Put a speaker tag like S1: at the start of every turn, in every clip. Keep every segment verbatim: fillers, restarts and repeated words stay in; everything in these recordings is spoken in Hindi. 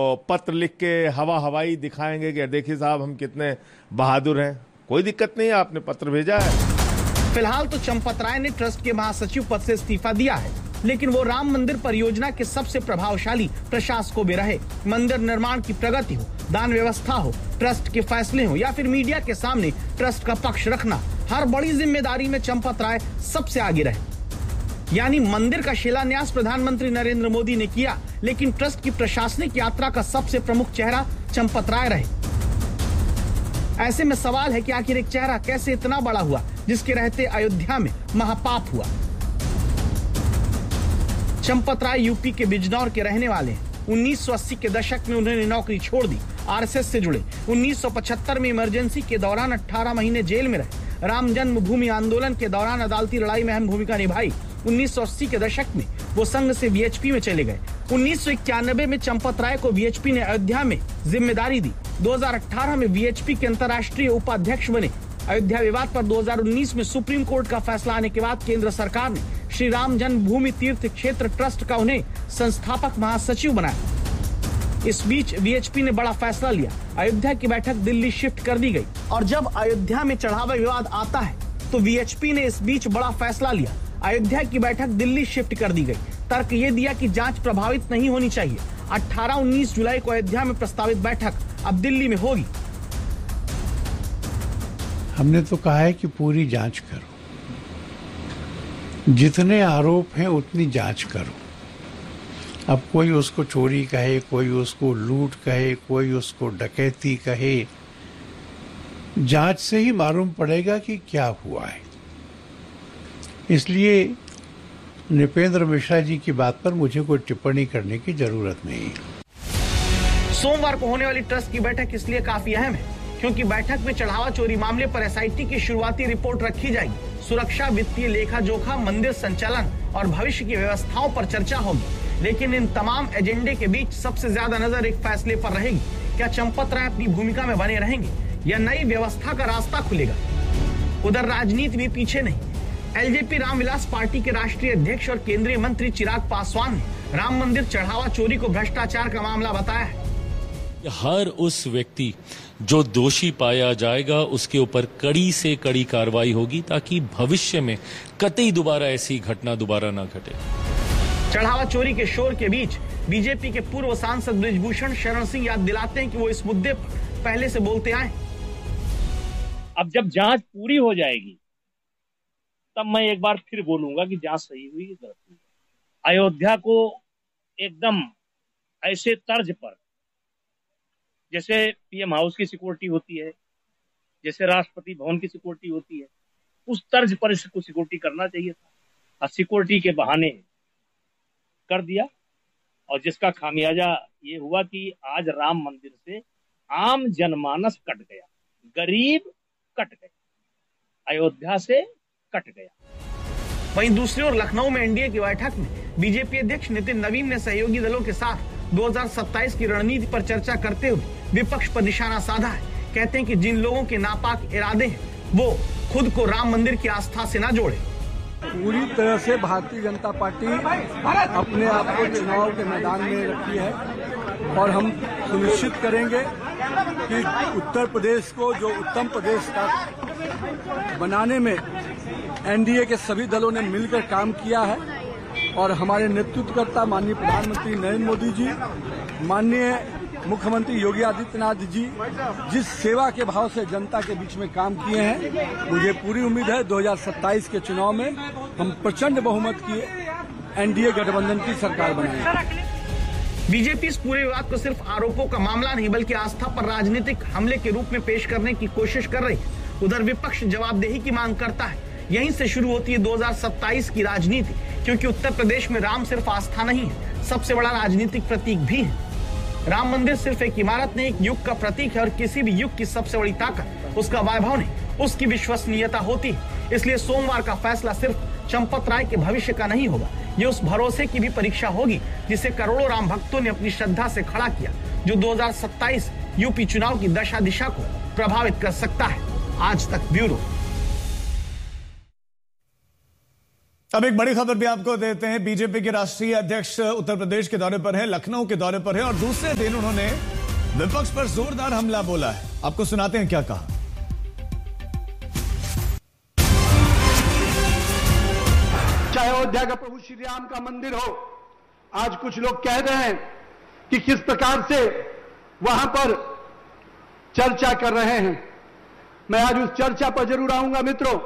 S1: पत्र लिख के हवा हवाई दिखाएंगे कि देखिए साहब हम कितने बहादुर हैं। कोई दिक्कत नहीं है, आपने पत्र भेजा है।
S2: फिलहाल तो चंपत राय ने ट्रस्ट के महासचिव पद से इस्तीफा दिया है, लेकिन वो राम मंदिर परियोजना के सबसे प्रभावशाली प्रशासकों में रहे। मंदिर निर्माण की प्रगति हो, दान व्यवस्था हो, ट्रस्ट के फैसले हो या फिर मीडिया के सामने ट्रस्ट का पक्ष रखना, हर बड़ी जिम्मेदारी में चंपत राय सबसे आगे रहे। यानी मंदिर का शिलान्यास प्रधानमंत्री नरेंद्र मोदी ने किया, लेकिन ट्रस्ट की प्रशासनिक यात्रा का सबसे प्रमुख चेहरा चंपत राय रहे। ऐसे में सवाल है कि आखिर एक चेहरा कैसे इतना बड़ा हुआ जिसके रहते अयोध्या में महापाप हुआ। चंपत राय यूपी के बिजनौर के रहने वाले हैं। उन्नीस सौ अस्सी के दशक में उन्होंने नौकरी छोड़ दी, आरएसएस से जुड़े। उन्नीस सौ पचहत्तर में इमरजेंसी के दौरान अठारह महीने जेल में रहे। राम जन्मभूमि आंदोलन के दौरान अदालती लड़ाई में अहम भूमिका निभाई। उन्नीस सौ अस्सी के दशक में वो संघ से वीएचपी में चले गए। उन्नीस सौ इक्यानवे में चंपत राय को वीएचपी ने अयोध्या में जिम्मेदारी दी। दो हज़ार अठारह में वीएचपी के अंतर्राष्ट्रीय उपाध्यक्ष बने। अयोध्या विवाद पर दो हज़ार उन्नीस में सुप्रीम कोर्ट का फैसला आने के बाद केंद्र सरकार ने श्री राम जन्मभूमि तीर्थ क्षेत्र ट्रस्ट का उन्हें संस्थापक महासचिव बनाया। इस बीच वीएचपी ने बड़ा फैसला लिया, अयोध्या की बैठक दिल्ली शिफ्ट कर दी गई। और जब अयोध्या में चढ़ावा विवाद आता है तो वीएचपी ने इस बीच बड़ा फैसला लिया, अयोध्या की बैठक दिल्ली शिफ्ट कर दी गई। तर्क ये दिया कि जांच प्रभावित नहीं होनी चाहिए। अठारह उन्नीस जुलाई को अयोध्या में प्रस्तावित बैठक अब दिल्ली में होगी।
S3: हमने तो कहा है कि पूरी जांच करो, जितने आरोप हैं उतनी जांच करो। अब कोई उसको चोरी कहे, कोई उसको लूट कहे, कोई उसको डकैती कहे, जांच से ही मालूम पड़ेगा कि क्या हुआ है। इसलिए नृपेंद्र मिश्रा जी की बात पर मुझे कोई टिप्पणी करने की जरूरत नहीं है।
S2: सोमवार को होने वाली ट्रस्ट की बैठक इसलिए काफी अहम है क्योंकि बैठक में चढ़ावा चोरी मामले पर एसआईटी की शुरुआती रिपोर्ट रखी जाएगी। सुरक्षा, वित्तीय लेखा जोखा, मंदिर संचालन और भविष्य की व्यवस्थाओं पर चर्चा होगी। लेकिन इन तमाम एजेंडे के बीच सबसे ज्यादा नजर एक फैसले पर रहेगी, क्या चंपत राय अपनी भूमिका में बने रहेंगे या नई व्यवस्था का रास्ता खुलेगा। उधर राजनीति भी पीछे नहीं। एलजेपी रामविलास पार्टी के राष्ट्रीय अध्यक्ष और केंद्रीय मंत्री चिराग पासवान ने राम मंदिर चढ़ावा चोरी को भ्रष्टाचार का मामला बताया है।
S4: हर उस व्यक्ति जो दोषी पाया जाएगा उसके ऊपर कड़ी से कड़ी कार्रवाई होगी ताकि भविष्य में कतई दोबारा ऐसी घटना दोबारा ना घटे।
S2: चढ़ावा चोरी के शोर के बीच बीजेपी के पूर्व सांसद बृजभूषण शरण सिंह याद दिलाते हैं कि वो इस मुद्दे पर पहले से बोलते आए।
S5: अब जब जांच पूरी हो जाएगी तब मैं एक बार फिर बोलूंगा कि जांच सही हुई कि गलत हुई। अयोध्या को एकदम ऐसे तर्ज पर, जैसे पीएम हाउस की सिक्योरिटी होती है, जैसे राष्ट्रपति भवन की सिक्योरिटी होती है, उस तर्ज पर इसको सिक्योरिटी करना चाहिए था। और सिक्योरिटी के बहाने कर दिया और जिसका खामियाजा ये हुआ कि आज राम मंदिर से आम जनमानस कट गया, गरीब कट गए, अयोध्या से कट गया।
S2: वहीं दूसरी ओर लखनऊ में एनडीए की बैठक में बीजेपी अध्यक्ष नितिन नवीन ने सहयोगी दलों के साथ दो हज़ार सत्ताईस की रणनीति पर चर्चा करते हुए विपक्ष पर निशाना साधा है। कहते हैं कि जिन लोगों के नापाक इरादे हैं वो खुद को राम मंदिर की आस्था से न जोड़े।
S6: पूरी तरह से भारतीय जनता पार्टी अपने आप को चुनाव के मैदान में रखी है और हम सुनिश्चित करेंगे कि उत्तर प्रदेश को जो उत्तम प्रदेश का बनाने में एनडीए के सभी दलों ने मिलकर काम किया है और हमारे नेतृत्वकर्ता माननीय प्रधानमंत्री नरेंद्र मोदी जी, माननीय मुख्यमंत्री योगी आदित्यनाथ जी जिस सेवा के भाव से जनता के बीच में काम किए हैं, मुझे पूरी उम्मीद है दो हज़ार सत्ताईस के चुनाव में हम प्रचंड बहुमत की एनडीए गठबंधन की सरकार बनाएंगे।
S2: बीजेपी इस पूरे विवाद को सिर्फ आरोपों का मामला नहीं बल्कि आस्था पर राजनीतिक हमले के रूप में पेश करने की कोशिश कर रही है। उधर विपक्ष जवाबदेही की मांग करता है। यहीं से शुरू होती है दो हज़ार सत्ताईस की राजनीति, क्योंकि उत्तर प्रदेश में राम सिर्फ आस्था नहीं है, सबसे बड़ा राजनीतिक प्रतीक भी है। राम मंदिर सिर्फ एक इमारत नहीं, एक युग का प्रतीक है और किसी भी युग की सबसे बड़ी ताकत उसका वैभव नहीं, उसकी विश्वसनीयता होती है। इसलिए सोमवार का फैसला सिर्फ चंपत राय के भविष्य का नहीं होगा, ये उस भरोसे की भी परीक्षा होगी जिसे करोड़ों राम भक्तों ने अपनी श्रद्धा से खड़ा किया, जो दो हज़ार सत्ताईस यूपी चुनाव की दशा दिशा को प्रभावित कर सकता है। आज तक ब्यूरो।
S7: अब एक बड़ी खबर भी आपको देते हैं। बीजेपी के राष्ट्रीय अध्यक्ष उत्तर प्रदेश के दौरे पर है, लखनऊ के दौरे पर है और दूसरे दिन उन्होंने विपक्ष पर जोरदार हमला बोला है। आपको सुनाते हैं क्या कहा।
S8: चाहे अयोध्या का प्रभु श्री राम का मंदिर हो, आज कुछ लोग कह रहे हैं कि किस प्रकार से वहां पर चर्चा कर रहे हैं। मैं आज उस चर्चा पर जरूर आऊंगा मित्रों।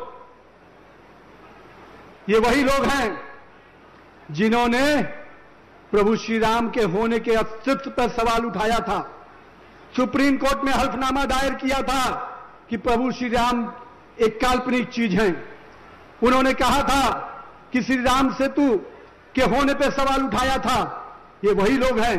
S8: ये वही लोग हैं जिन्होंने प्रभु श्री राम के होने के अस्तित्व पर सवाल उठाया था, सुप्रीम कोर्ट में हल्फनामा दायर किया था कि प्रभु श्री राम एक काल्पनिक चीज हैं। उन्होंने कहा था कि श्री राम सेतु के होने पर सवाल उठाया था। ये वही लोग हैं,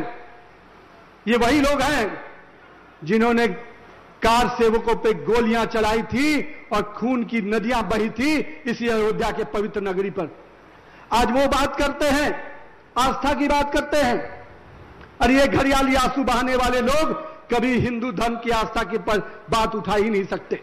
S8: ये वही लोग हैं जिन्होंने कार सेवकों पे गोलियां चलाई थी और खून की नदियां बही थी इसी अयोध्या के पवित्र नगरी पर। आज वो बात करते हैं, आस्था की बात करते हैं, और ये घड़ियाली आंसू बहाने वाले लोग कभी हिंदू धर्म की आस्था की पर बात उठा ही नहीं सकते।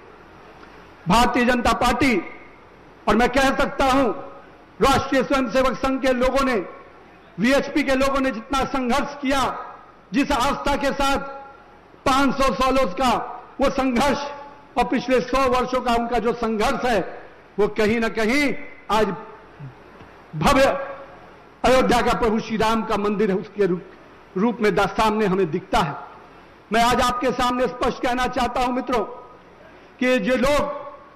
S8: भारतीय जनता पार्टी और मैं कह सकता हूं राष्ट्रीय स्वयंसेवक संघ के लोगों ने, वीएचपी के लोगों ने जितना संघर्ष किया, जिस आस्था के साथ पांच सौ सालों का वो संघर्ष और पिछले सौ वर्षों का उनका जो संघर्ष है, वो कहीं ना कहीं आज भव्य अयोध्या का प्रभु श्री राम का मंदिर है उसके रूप में सामने हमें दिखता है। मैं आज आपके सामने स्पष्ट कहना चाहता हूं मित्रों कि जो लोग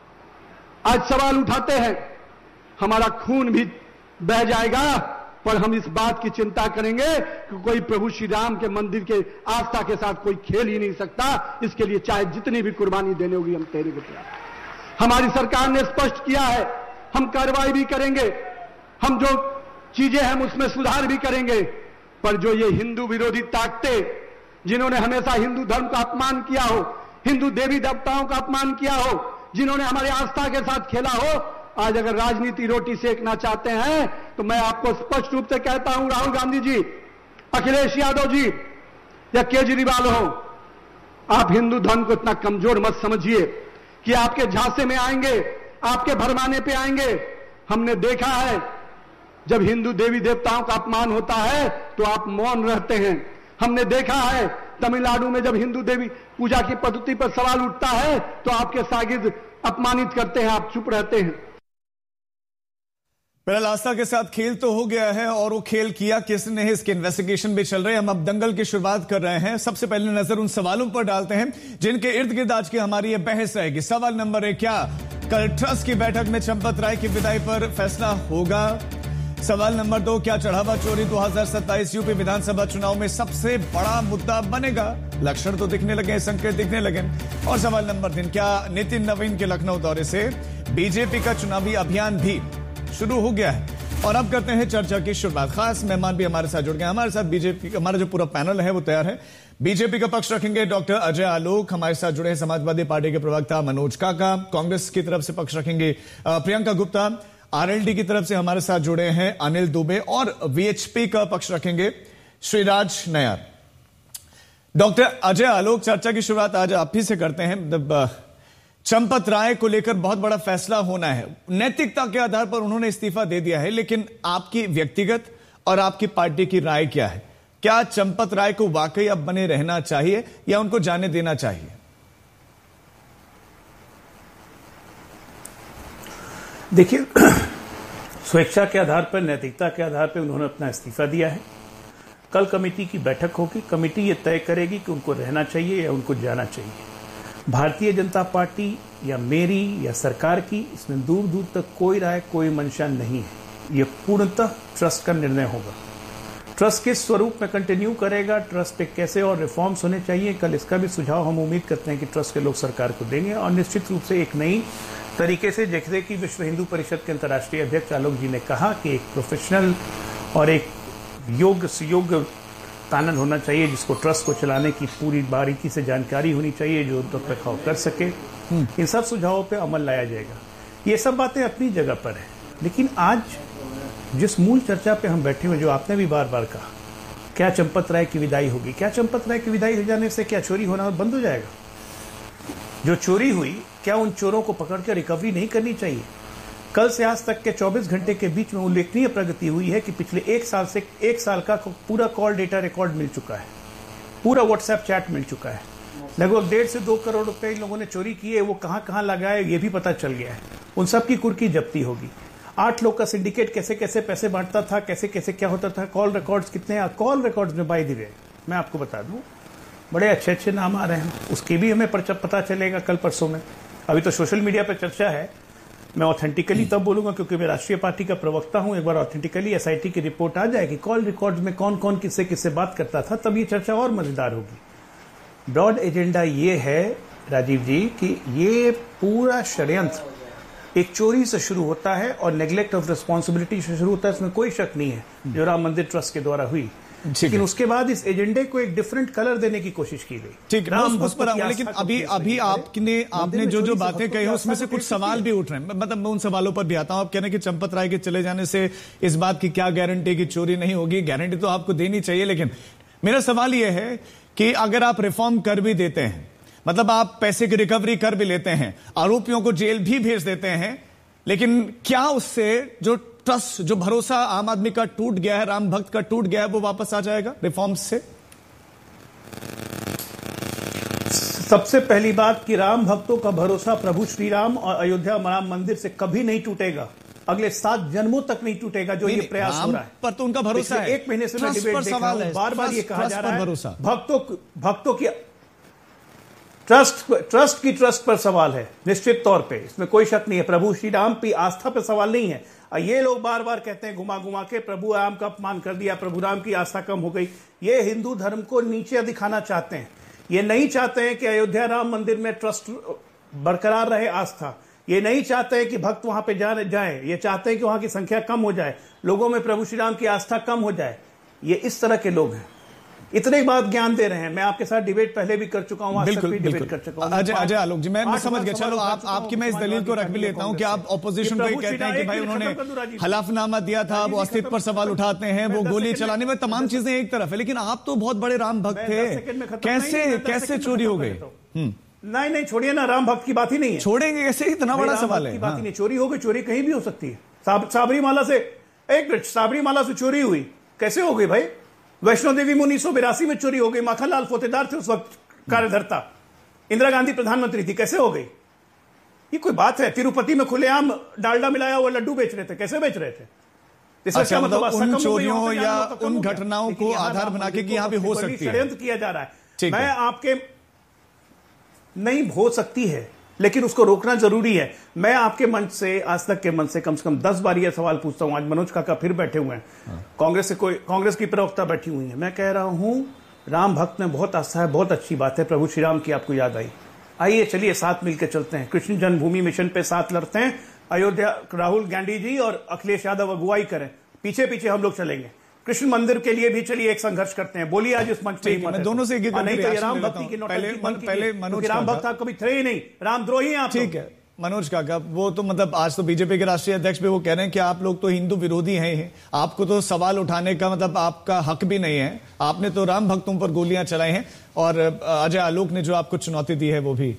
S8: आज सवाल उठाते हैं, हमारा खून भी बह जाएगा, पर हम इस बात की चिंता करेंगे कि कोई प्रभु श्री राम के मंदिर के आस्था के साथ कोई खेल ही नहीं सकता। इसके लिए चाहे जितनी भी कुर्बानी देनी होगी हम तेरे को तैयार। हमारी सरकार ने स्पष्ट किया है, हम कार्रवाई भी करेंगे, हम जो चीजें हम उसमें सुधार भी करेंगे, पर जो ये हिंदू विरोधी ताकतें जिन्होंने हमेशा हिंदू धर्म का अपमान किया हो, हिंदू देवी देवताओं का अपमान किया हो, जिन्होंने हमारी आस्था के साथ खेला हो, आज अगर राजनीति रोटी सेकना चाहते हैं तो मैं आपको स्पष्ट रूप से कहता हूं, राहुल गांधी जी, अखिलेश यादव जी या केजरीवाल हो, आप हिंदू धर्म को इतना कमजोर मत समझिए कि आपके झांसे में आएंगे, आपके भरमाने पे आएंगे। हमने देखा है जब हिंदू देवी देवताओं का अपमान होता है तो आप मौन रहते हैं। हमने देखा है तमिलनाडु में जब हिंदू देवी पूजा की पद्धति पर सवाल उठता है तो आपके शागिर्द अपमानित करते हैं, आप चुप रहते हैं।
S7: फिलहाल आस्था के साथ खेल तो हो गया है और वो खेल किया किसने है, इसके इन्वेस्टिगेशन भी चल रहे हैं। हम अब दंगल की शुरुआत कर रहे हैं। सबसे पहले नजर उन सवालों पर डालते हैं जिनके इर्द गिर्द आज की हमारी ये बहस रहेगी। सवाल नंबर एक, क्या कल ट्रस्ट की बैठक में चंपत राय की विदाई पर फैसला होगा? सवाल नंबर दो, क्या चढ़ावा चोरी दो हजार सत्ताईस यूपी विधानसभा चुनाव में सबसे बड़ा मुद्दा बनेगा? लक्षण तो दिखने लगे, संकेत दिखने लगे। और सवाल नंबर तीन, क्या नितिन नवीन के लखनऊ दौरे से बीजेपी का चुनावी अभियान भी शुरू हो गया है? और अब करते हैं चर्चा की शुरुआत। खास मेहमान भी हमारे साथ जुड़ गए। हमारे साथ बीजेपी का हमारा जो पूरा पैनल है वो तैयार है। बीजेपी का पक्ष रखेंगे डॉक्टर अजय आलोक, हमारे साथ जुड़े हैं समाजवादी पार्टी के प्रवक्ता मनोज काका, कांग्रेस की तरफ से पक्ष रखेंगे प्रियंका गुप्ता, आरएलडी की तरफ से हमारे साथ जुड़े हैं अनिल दुबे और वीएचपी का पक्ष रखेंगे श्रीराज नयार। डॉक्टर अजय आलोक, चर्चा की शुरुआत आज आप ही से करते हैं। चंपत राय को लेकर बहुत बड़ा फैसला होना है, नैतिकता के आधार पर उन्होंने इस्तीफा दे दिया है, लेकिन आपकी व्यक्तिगत और आपकी पार्टी की राय क्या है? क्या चंपत राय को वाकई अब बने रहना चाहिए या उनको जाने देना चाहिए?
S9: देखिए, स्वेच्छा के आधार पर, नैतिकता के आधार पर उन्होंने अपना इस्तीफा दिया है। कल कमेटी की बैठक होगी, कमेटी ये तय करेगी कि उनको रहना चाहिए या उनको जाना चाहिए। भारतीय जनता पार्टी या मेरी या सरकार की इसमें दूर दूर तक कोई राय, कोई मंशा नहीं है। ये पूर्णतः ट्रस्ट का निर्णय होगा। ट्रस्ट के स्वरूप में कंटिन्यू करेगा, ट्रस्ट पे कैसे और रिफॉर्म्स होने चाहिए, कल इसका भी सुझाव हम उम्मीद करते हैं कि ट्रस्ट के लोग सरकार को देंगे। और निश्चित रूप से एक नई तरीके से, जैसे कि विश्व हिंदू परिषद के अंतर्राष्ट्रीय अध्यक्ष आलोक जी ने कहा कि एक प्रोफेशनल और एक योग्य सुयोग्य पैनल होना चाहिए जिसको ट्रस्ट को चलाने की पूरी बारीकी से जानकारी होनी चाहिए, जो रख रखाव कर सके। इन सब सुझावों पे अमल लाया जाएगा। ये सब बातें अपनी जगह पर है, लेकिन आज जिस मूल चर्चा पे हम बैठे हुए, जो आपने भी बार बार कहा, क्या चंपत राय की विदाई होगी? क्या चंपत राय की विदाई हो जाने से क्या चोरी होना बंद हो जाएगा? जो चोरी हुई, क्या उन चोरों को पकड़ कर रिकवरी नहीं करनी चाहिए? कल से आज तक के चौबीस घंटे के बीच में उल्लेखनीय प्रगति हुई है कि पिछले एक साल से एक साल का पूरा कॉल डेटा रिकॉर्ड मिल चुका है, पूरा व्हाट्सएप चैट मिल चुका है। लगभग डेढ़ से दो करोड़ रुपए इन लोगों ने चोरी किए, वो कहां कहां लगाए ये भी पता चल गया है। उन सब की कुर्की जब्ती होगी। आठ लोग का सिंडिकेट कैसे कैसे पैसे बांटता था, कैसे कैसे क्या होता था, कॉल रिकॉर्ड्स कितने, कॉल रिकॉर्ड्स में बाय द वे मैं आपको बता दूं बड़े अच्छे अच्छे नाम आ रहे हैं, उसकी भी हमें पता चलेगा कल परसों में। अभी तो सोशल मीडिया पर चर्चा है, मैं ऑथेंटिकली तब बोलूंगा क्योंकि मैं राष्ट्रीय पार्टी का प्रवक्ता हूं। एक बार ऑथेंटिकली एसआईटी की रिपोर्ट आ जाएगी कॉल रिकॉर्ड में कौन कौन किससे किससे बात करता था, तब ये चर्चा और मजेदार होगी। ब्रॉड एजेंडा ये है राजीव जी कि ये पूरा षड्यंत्र एक चोरी से शुरू होता है और नेग्लेक्ट ऑफ रिस्पॉन्सिबिलिटी से शुरू होता है, इसमें कोई शक नहीं है, जो राम मंदिर ट्रस्ट के द्वारा हुई। लेकिन उसके बाद इस एजेंडे को एक डिफरेंट कलर देने की कोशिश की गई।
S7: ठीक है, उस पर आऊंगा, लेकिन अभी अभी आपने आपने जो जो बातें कही उसमें से कुछ सवाल भी उठ रहे हैं, मतलब मैं उन सवालों पर भी आता हूं। आप कह रहे हैं कि चंपत राय के चले जाने से इस बात की क्या गारंटी कि चोरी नहीं होगी? गारंटी तो आपको देनी चाहिए, लेकिन मेरा सवाल यह है कि अगर आप रिफॉर्म कर भी देते हैं, मतलब आप पैसे की रिकवरी कर भी लेते हैं, आरोपियों को जेल भी भेज देते हैं, लेकिन क्या उससे जो ट्रस्ट, जो भरोसा आम आदमी का टूट गया है, राम भक्त का टूट गया है, वो वापस आ जाएगा रिफॉर्म्स से?
S9: सबसे पहली बात कि राम भक्तों का भरोसा प्रभु श्री राम और अयोध्या राम मंदिर से कभी नहीं टूटेगा, अगले सात जन्मों तक नहीं टूटेगा जो ये प्रयास हो रहा है।
S7: पर तो उनका भरोसा है।
S9: एक महीने से मैं डिबेट देख रहा हूं, बार बार ये कहा जा रहा है भक्तों भक्तों की ट्रस्ट ट्रस्ट की ट्रस्ट पर सवाल है, निश्चित तौर पे इसमें कोई शक नहीं है। प्रभु श्री राम की आस्था पर सवाल नहीं है। ये लोग बार बार कहते हैं घुमा घुमा के प्रभु राम का अपमान कर दिया, प्रभु राम की आस्था कम हो गई। ये हिंदू धर्म को नीचे दिखाना चाहते हैं। ये नहीं चाहते हैं कि अयोध्या राम मंदिर में ट्रस्ट बरकरार रहे, आस्था। ये नहीं चाहते हैं कि भक्त वहां पे जा जाए, ये चाहते हैं कि वहां की संख्या कम हो जाए, लोगों में प्रभु श्री राम की आस्था कम हो जाए। ये इस तरह के लोग हैं, इतने बात ज्ञान दे रहे हैं। मैं आपके साथ डिबेट पहले भी कर चुका हूं,
S7: बिल्कुल,
S9: भी डिबेट कर चुका हूं।
S7: अजय अजय आलोक जी, मैं समझ गया। चलो आप आपकी मैं इस दलील को रख भी लेता हूं कि आप ऑपोजिशन को कहते हैं कि भाई उन्होंने हलफनामा दिया था, वो अस्तित्व पर सवाल उठाते हैं, वो गोली चलाने में तमाम चीजें एक तरफ है, लेकिन आप तो बहुत बड़े राम भक्त थे, कैसे कैसे चोरी हो गई?
S9: नहीं नहीं छोड़िए ना, राम भक्त की बात ही नहीं है।
S7: छोड़ेंगे कैसे? इतना बड़ा सवाल है।
S9: बात ही नहीं, चोरी हो गई, चोरी कहीं भी हो सकती है। साबरीमाला से एक मिनट, साबरीमाला से चोरी हुई, कैसे हो गई भाई? वैष्णो देवी में उन्नीस सौ बिरासी में चोरी हो गई, माखनलाल फोतेदार थे उस वक्त कार्यधर्ता, इंदिरा गांधी प्रधानमंत्री थी, कैसे हो गई? ये कोई बात है? तिरुपति में खुलेआम डालडा मिलाया हुआ लड्डू बेच रहे थे, कैसे बेच रहे थे?
S7: अच्छा, मतलब उन चोरियों या उन घटनाओं को आधार बना के कि यहां भी हो सकती है,
S9: षड्यंत्र किया जा रहा है। मैं आपके नहीं हो सकती है, लेकिन उसको रोकना जरूरी है। मैं आपके मंच से, आज तक के मंच से कम से कम दस बार यह सवाल पूछता हूं। आज मनोज काका फिर बैठे हुए हैं, कांग्रेस से कोई कांग्रेस की प्रवक्ता बैठी हुई है। मैं कह रहा हूं राम भक्त में बहुत आस्था है, बहुत अच्छी बात है। प्रभु श्री राम की आपको याद आई, आइए चलिए साथ मिलकर चलते हैं, कृष्ण जन्मभूमि मिशन पे साथ लड़ते हैं। अयोध्या राहुल गांधी जी और अखिलेश यादव अगुवाई करें, पीछे पीछे हम लोग चलेंगे। कृष्ण मंदिर के लिए भी चलिए एक संघर्ष करते हैं। बोलिए आज इस मंच पे।
S7: मैं दोनों से एक एक
S9: नहीं तो ये राम भक्ति की
S7: पहले पहले मनोज
S9: राम भक्त आप कभी थे ही नहीं, रामद्रोही हैं आप।
S7: ठीक है मनोज काका, वो तो मतलब आज तो बीजेपी के राष्ट्रीय अध्यक्ष भी वो कह रहे हैं कि आप लोग तो हिंदू विरोधी हैं, आपको तो सवाल उठाने का मतलब आपका हक भी नहीं है, आपने तो राम भक्तों पर गोलियां चलाई हैं। और अजय आलोक ने जो आपको चुनौती दी है वो भी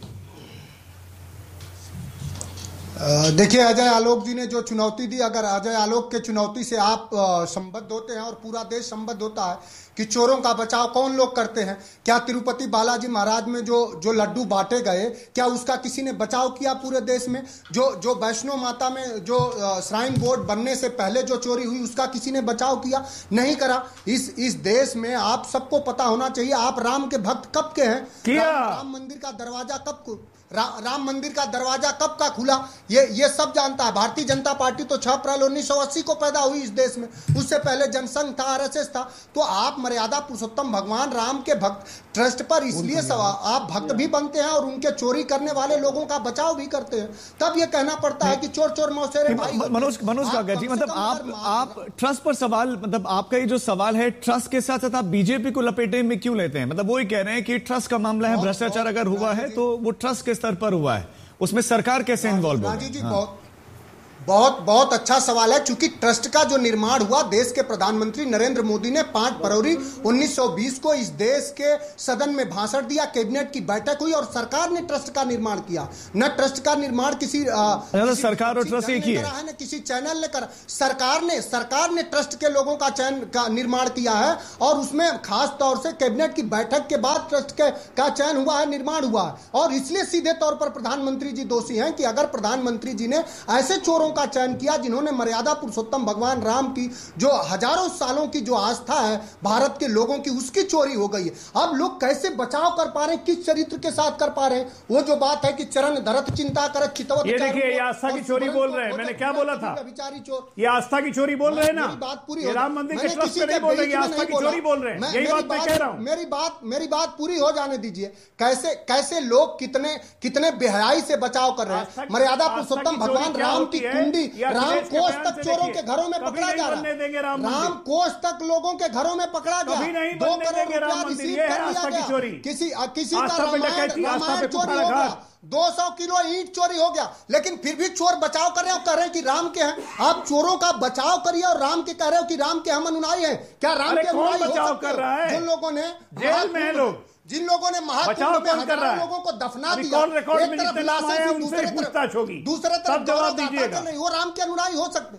S10: देखिए, अजय आलोक जी ने जो चुनौती दी, अगर अजय आलोक के चुनौती से आप संबद्ध होते हैं और पूरा देश संबद्ध होता है कि चोरों का बचाव कौन लोग करते हैं, क्या तिरुपति बालाजी महाराज में जो जो लड्डू बांटे गए, क्या उसका किसी ने बचाव किया पूरे देश में? जो जो वैष्णो माता में जो श्राइन बोर्ड बनने से पहले जो चोरी हुई, उसका किसी ने बचाव किया? नहीं करा। इस इस देश में आप सबको पता होना चाहिए, आप राम के भक्त कब के हैं? राम, राम मंदिर का दरवाजा कब रा, राम मंदिर का दरवाजा कब का खुला, ये ये सब जानता है। भारतीय जनता पार्टी तो छह अप्रैल उन्नीस सौ अस्सी को पैदा हुई इस देश में, उससे पहले जनसंघ था, आरएसएस था। तो आप मर्यादा पुरुषोत्तम भगवान राम के भक्त ट्रस्ट पर इसलिए सवाल, आप भक्त भी बनते हैं और उनके चोरी करने वाले लोगों का बचाव भी करते हैं, तब ये कहना पड़ता है कि चोर चोर मौसेरे भाई।
S7: मनोज मनोज काका जी, मतलब आप आप ट्रस्ट पर सवाल, मतलब आपका ये जो सवाल है ट्रस्ट के साथ साथ आप बीजेपी को लपेटे में क्यों लेते हैं? मतलब वो ही कह रहे हैं कि ट्रस्ट का मामला है, भ्रष्टाचार अगर हुआ है तो वो ट्रस्ट के स्तर पर हुआ है, उसमें सरकार कैसे इन्वॉल्व होगी?
S10: जी बहुत बहुत बहुत अच्छा सवाल है, क्योंकि ट्रस्ट का जो निर्माण हुआ देश के प्रधानमंत्री नरेंद्र मोदी ने पांच फरवरी उन्नीस सौ बीस को इस देश के सदन में भाषण दिया, कैबिनेट की बैठक हुई और सरकार ने ट्रस्ट का निर्माण किया। न ट्रस्ट का निर्माण किसी, आ, किसी
S7: सरकार और ट्रस्ट एक ही है,
S10: न किसी चैनल ने करा। सरकार ने सरकार ने ट्रस्ट के लोगों का चयन का निर्माण किया है और उसमें खास तौर से कैबिनेट की बैठक के बाद ट्रस्ट के का चयन हुआ है, निर्माण हुआ है। और इसलिए सीधे तौर पर प्रधानमंत्री जी दोषी हैं कि अगर प्रधानमंत्री जी ने ऐसे चोरों का चयन किया जिन्होंने मर्यादा पुरुषोत्तम भगवान राम की जो हजारों सालों की जो आस्था है भारत के लोगों की, उसकी चोरी हो गई है। अब लोग कैसे बचाव कर पा रहे हैं, किस चरित्र के साथ कर पा रहे हैं? वो जो बात है कि चरण धरत चिंता कर चितवत,
S9: ये देखिए ये आस्था की चोरी बोल रहे हैं, मैंने क्या बोला था, ये आस्था की चोरी बोल रहे हैं ना,
S10: बात पूरी,
S9: राम मंदिर के ट्रस्ट पे नहीं बोल रहे, आस्था की चोरी बोल रहे हैं, यही बात मैं कह रहा हूं।
S10: मेरी बात मेरी बात पूरी हो जाने दीजिए। कैसे कैसे लोग कितने कितने बेहयाई से बचाव कर रहे हैं। मर्यादा पुरुषोत्तम भगवान राम की कुंडी, राम कोष तक चोरों के घरों में पकड़ा जा रहा है, राम कोष तक लोगों के घरों में पकड़ा गया, दो करोड़ रुपया रिसीव कर लिया गया, किसी किसी का रामायण चोरी हो गया, दो सौ किलो ईंट चोरी हो गया, लेकिन फिर भी चोर बचाव कर रहे हो, कह रहे हैं कि राम के हैं। आप चोरों का बचाव करिए और राम के कह रहे हो कि राम के हम अनुयायी हैं। क्या राम के अनुयायी हो सकते हैं? जिन लोगों ने
S9: जेल में लोग,
S10: जिन लोगों ने महाकुंभ में हजारों लोगों को दफना दिया, एक तरफ लाशें थी, दूसरे तरफ दूसरे तरफ जवाब दीजिएगा, वो राम के अनुयायी हो सकते।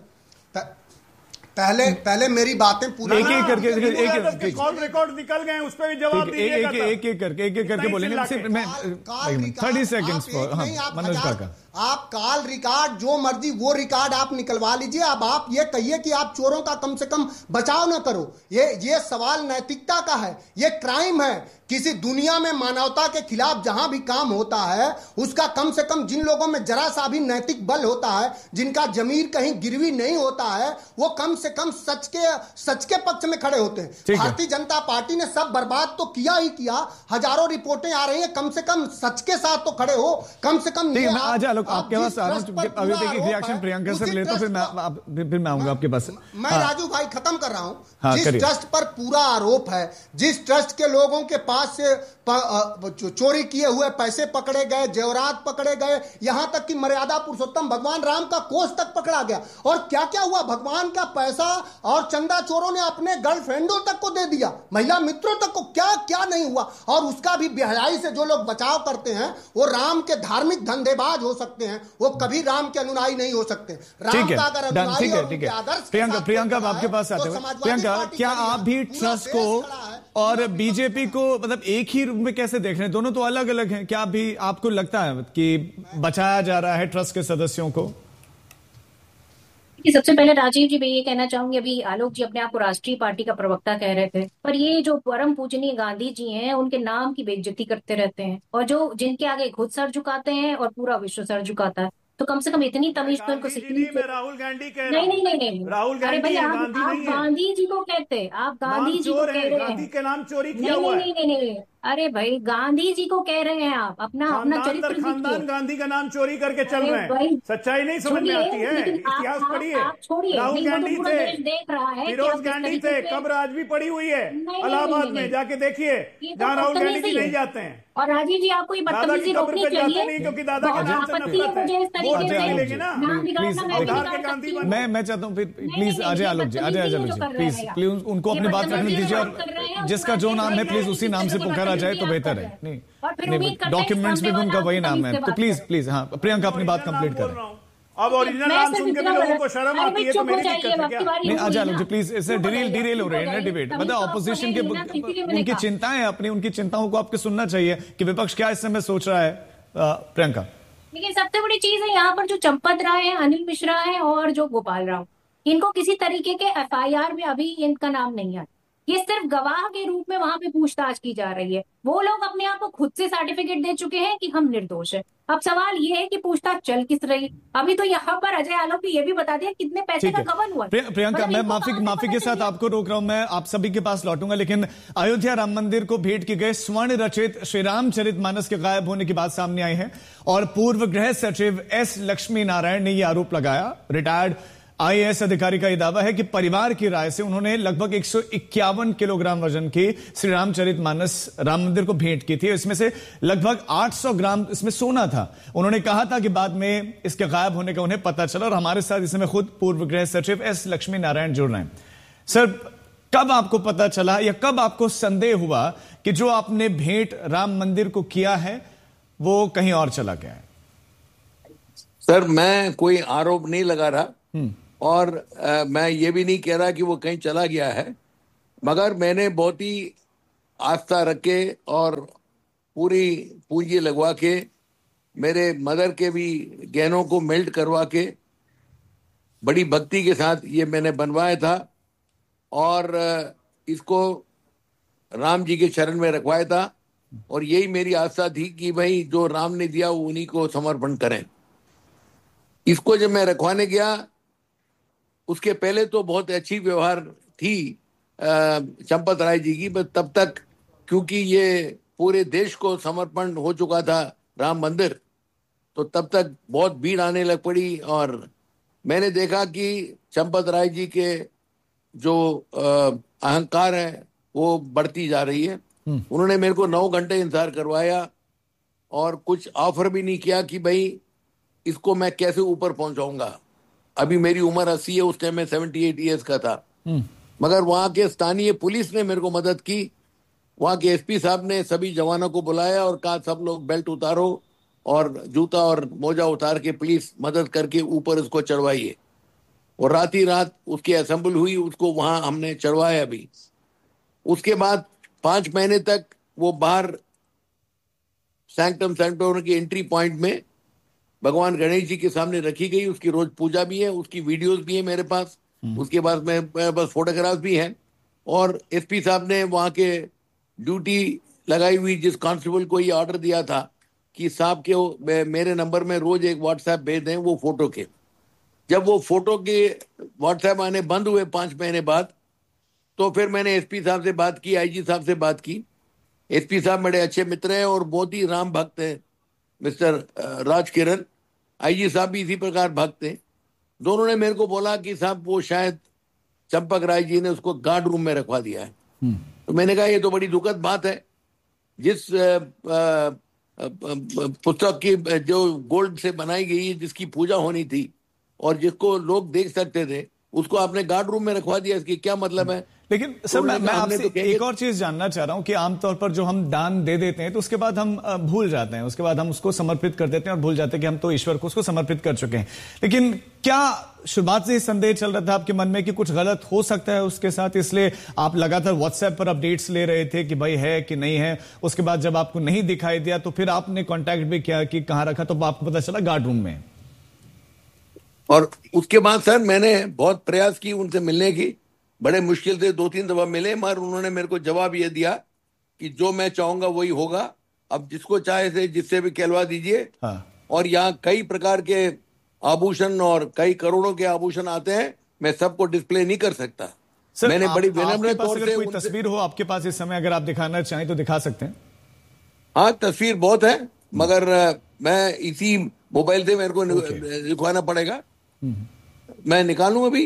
S10: पहले पहले मेरी बातें पूरी
S7: एक एक करके एक एक
S9: कॉल रिकॉर्ड निकल गए, उस पर भी जवाब दीजिएगा।
S7: एक एक करके एक एक करके बोलेंगे। मैं थर्टी सेकेंड्स मनोज काका,
S10: आप कॉल रिकॉर्ड जो मर्जी वो रिकॉर्ड आप निकलवा लीजिए। अब आप ये कहिए कि आप चोरों का कम से कम बचाव ना करो, ये ये सवाल नैतिकता का है, ये क्राइम है। किसी दुनिया में मानवता के खिलाफ जहां भी काम होता है उसका कम से कम जिन लोगों में जरा सा भी नैतिक बल होता है, जिनका जमीर कहीं गिरवी नहीं होता है, वो कम से कम सच के सच के पक्ष में खड़े होते हैं। भारतीय जनता पार्टी ने सब बर्बाद तो किया ही किया, हजारों रिपोर्टें आ रही हैं, कम से कम सच के साथ तो खड़े हो, कम से कम
S7: आपके पास अभी देखिए रिएक्शन प्रियंका से लेता हूं, फिर मैं फिर मैं आऊंगा आपके पास।
S10: मैं राजू भाई खत्म कर रहा हूं। जिस ट्रस्ट पर पूरा आरोप है, जिस ट्रस्ट के लोगों के पास से चोरी किए हुए पैसे पकड़े गए, जेवरात पकड़े गए, यहां तक कि मर्यादा पुरुषोत्तम भगवान राम का कोष तक पकड़ा गया, और क्या क्या हुआ, भगवान का पैसा और चंदा चोरों ने अपने गर्लफ्रेंडों तक को दे दिया, महिला मित्रों तक को, क्या क्या नहीं हुआ। और उसका भी बेहयाई से जो लोग बचाव करते हैं वो राम के धार्मिक धंधेबाज हो सकते हैं, वो कभी राम के अनुयायी नहीं हो सकते। राम का अगर अनुयायी और उनके आदर्श
S7: प्रियंका प्रियंका आपके पास आते हैं। प्रियंका, क्या आप भी ट्रस्ट को और बीजेपी को मतलब एक ही रूप में कैसे देख रहे हैं? दोनों तो अलग अलग हैं। क्या भी आपको लगता है कि बचाया जा रहा है ट्रस्ट के सदस्यों को?
S11: सबसे पहले राजीव जी, मैं ये कहना चाहूंगी, अभी आलोक जी अपने आप को राष्ट्रीय पार्टी का प्रवक्ता कह रहे थे, पर ये जो परम पूजनीय गांधी जी हैं उनके नाम की बेइज्जती करते रहते हैं, और जो जिनके आगे खुद सर झुकाते हैं और पूरा विश्व सर झुकाता है, तो कम से कम इतनी तमीज तो इनको सीखनी चाहिए।
S9: राहुल गांधी कह
S11: नहीं नहीं नहीं नहीं
S9: राहुल गांधी,
S11: अरे भाई आप, आप गांधी जी को कहते हैं, आप गांधी जी को कह रहे हैं,
S9: गांधी के नाम चोरी किया
S11: नहीं
S9: हुआ है।
S11: नहीं नहीं नहीं नहीं अरे भाई गांधी जी को कह रहे हैं आप, अपना अपना चरित्र
S9: खानदान गांधी का नाम चोरी करके चल रहे हैं, सच्चाई नहीं समझ में आती है, इतिहास पढ़िए। राहुल गांधी थे,
S11: देख रहा है,
S9: फिरोज गांधी थे, कब्र आज भी पड़ी हुई है इलाहाबाद में, जाके देखिए जहाँ राहुल गांधी जी नहीं जाते हैं।
S11: और राजीव जी आपको ये बदतमीजी रोकनी चाहिए,
S9: क्योंकि दादा के नाम से नफरत है।
S7: मैं मैं चाहता हूँ please Ajay Alok ji, Ajay Alok ji please please उनको अपनी बात रखने दीजिए, और जिसका जो नाम है प्लीज उसी नाम से पुकारा जाए तो बेहतर है। नहीं नहीं डॉक्यूमेंट्स में भी उनका वही नाम है, तो प्लीज प्लीज हाँ प्रियंका अपनी बात कंप्लीट करें।
S9: अब ओरिजिनल नाम सुन के भी लोगों को शर्म आती है, तो मेरी दिक्कत है क्या?
S7: नहीं अजय आलोक जी प्लीज, इससे डिरेल डिरेल हो रहे हैं डिबेट, मतलब ऑपोजिशन के उनकी चिंताएं अपनी उनकी चिंताओं को आपको सुनना चाहिए कि विपक्ष क्या इस समय सोच रहा है। प्रियंका,
S11: लेकिन सबसे बड़ी चीज है यहाँ पर जो चंपत राय है, अनिल मिश्रा है और जो गोपाल राव, इनको किसी तरीके के एफ आई आर में अभी इनका नाम नहीं आया, ये सिर्फ गवाह के रूप में वहां पे पूछताछ की जा रही है। वो लोग अपने आप को खुद से सर्टिफिकेट दे चुके हैं कि हम निर्दोष हैं। अब सवाल ये है कि पूछताछ चल किस रही। अभी तो यहाँ पर अजय आलोक ने ये भी बता दिया कितने पैसे का गबन हुआ।
S7: प्रियंका, मैं माफी माफी के साथ आपको रोक रहा हूं, मैं आप सभी के पास लौटूंगा, लेकिन अयोध्या राम मंदिर को भेंट की गए स्वर्ण रचित श्री रामचरितमानस के गायब होने की बात सामने आई है, और पूर्व गृह सचिव एस लक्ष्मी नारायण ने यह आरोप लगाया। रिटायर्ड आईएएस अधिकारी का यह दावा है कि परिवार की राय से उन्होंने लगभग एक सौ इक्यावन किलोग्राम वजन की श्री रामचरितमानस राम मंदिर को भेंट की थी। इसमें से लगभग आठ सौ ग्राम इसमें सोना था। उन्होंने कहा था कि बाद में इसके गायब होने का उन्हें पता चला। और हमारे साथ इसमें खुद पूर्व गृह सचिव एस लक्ष्मी नारायण जुड़ रहे हैं। सर, कब आपको पता चला या कब आपको संदेह हुआ कि जो आपने भेंट राम मंदिर को किया है वो कहीं और चला गया है?
S12: सर, मैं कोई आरोप नहीं लगा रहा और आ, मैं ये भी नहीं कह रहा कि वो कहीं चला गया है, मगर मैंने बहुत ही आस्था रख के और पूरी पूंजी लगवा के मेरे मदर के भी गहनों को मेल्ट करवा के बड़ी भक्ति के साथ ये मैंने बनवाया था और इसको राम जी के चरण में रखवाया था। और यही मेरी आस्था थी कि भाई जो राम ने दिया वो उन्हीं को समर्पण करें। इसको जब मैं रखवाने गया उसके पहले तो बहुत अच्छी व्यवहार थी चंपत राय जी की, बस तब तक क्योंकि ये पूरे देश को समर्पण हो चुका था राम मंदिर, तो तब तक बहुत भीड़ आने लग पड़ी। और मैंने देखा कि चंपत राय जी के जो अहंकार है वो बढ़ती जा रही है। उन्होंने मेरे को नौ घंटे इंतजार करवाया और कुछ ऑफर भी नहीं किया कि भाई इसको मैं कैसे ऊपर पहुंचाऊंगा। अभी मेरी उम्र अस्सी है, उस टाइम में अठहत्तर इयर्स का था। मगर वहां के स्थानीय पुलिस ने मेरे को मदद की। वहां के एसपी साहब ने सभी जवानों को बुलाया और कहा सब लोग बेल्ट उतारो और जूता और मोजा उतार के प्लीज मदद करके ऊपर इसको चढ़वाइए। और रात ही रात उसकी असेंबल हुई, उसको वहां हमने चढ़वाया भी। उसके बाद पांच महीने तक वो बाहर सैंक्टम सैंक्टोरम की एंट्री पॉइंट में भगवान गणेश जी के सामने रखी गई। उसकी रोज पूजा भी है, उसकी वीडियोस भी है मेरे पास, उसके बाद में मेरे पास फोटोग्राफ भी है। और एसपी साहब ने वहां के ड्यूटी लगाई हुई जिस कांस्टेबल को ये ऑर्डर दिया था कि साहब के मेरे नंबर में रोज एक व्हाट्सएप भेज दें वो फोटो के। जब वो फोटो के व्हाट्सएप आने बंद हुए पांच महीने बाद, तो फिर मैंने एसपी साहब से बात की, आईजी साहब से बात की। एसपी साहब मेरे अच्छे मित्र हैं और बहुत ही राम भक्त हैं, मिस्टर राज किरण। आईजी साहब भी इसी प्रकार भक्त हैं। दोनों ने मेरे को बोला कि साहब वो शायद चंपक राय जी ने उसको गार्ड रूम में रखवा दिया है। तो मैंने कहा ये तो बड़ी दुखद बात है। जिस पुस्तक की जो गोल्ड से बनाई गई है, जिसकी पूजा होनी थी और जिसको लोग देख सकते थे, उसको आपने गार्ड रूम में रखवा दिया, इसकी क्या मतलब है?
S7: लेकिन सर, मैं, मैं आपसे तो एक और चीज जानना चाह रहा हूं कि आमतौर पर जो हम दान दे देते हैं तो उसके बाद हम भूल जाते हैं, उसके बाद हम उसको समर्पित कर देते हैं और भूल जाते हैं कि हम तो ईश्वर को उसको समर्पित कर चुके हैं। लेकिन क्या शुरुआत से ही संदेह चल रहा था आपके मन में कि कुछ गलत हो सकता है उसके साथ, इसलिए आप लगातार व्हाट्सएप पर अपडेट्स ले रहे थे कि भाई है कि नहीं है? उसके बाद जब आपको नहीं दिखाई दिया तो फिर आपने कॉन्टैक्ट भी किया कि कहां रखा, तो आपको पता चला गार्ड रूम में।
S12: और उसके बाद सर मैंने बहुत प्रयास की उनसे मिलने की, बड़े मुश्किल से दो तीन दफा मिले, मगर उन्होंने मेरे को जवाब ये दिया कि जो मैं चाहूंगा वही होगा। अब जिसको चाहे से जिससे भी कहलवा दीजिए। हाँ। और यहाँ कई प्रकार के आभूषण और कई करोड़ों के आभूषण आते हैं, मैं सबको डिस्प्ले नहीं कर सकता।
S7: सर,
S12: मैंने
S7: आप,
S12: बड़ी विनम्र तौर से
S7: कोई तस्वीर हो आपके पास इस समय, अगर आप दिखाना चाहें तो दिखा सकते हैं।
S12: हाँ, तस्वीर बहुत है, मगर मैं इसी मोबाइल से मेरे को दिखवाना पड़ेगा। मैं निकालूं अभी,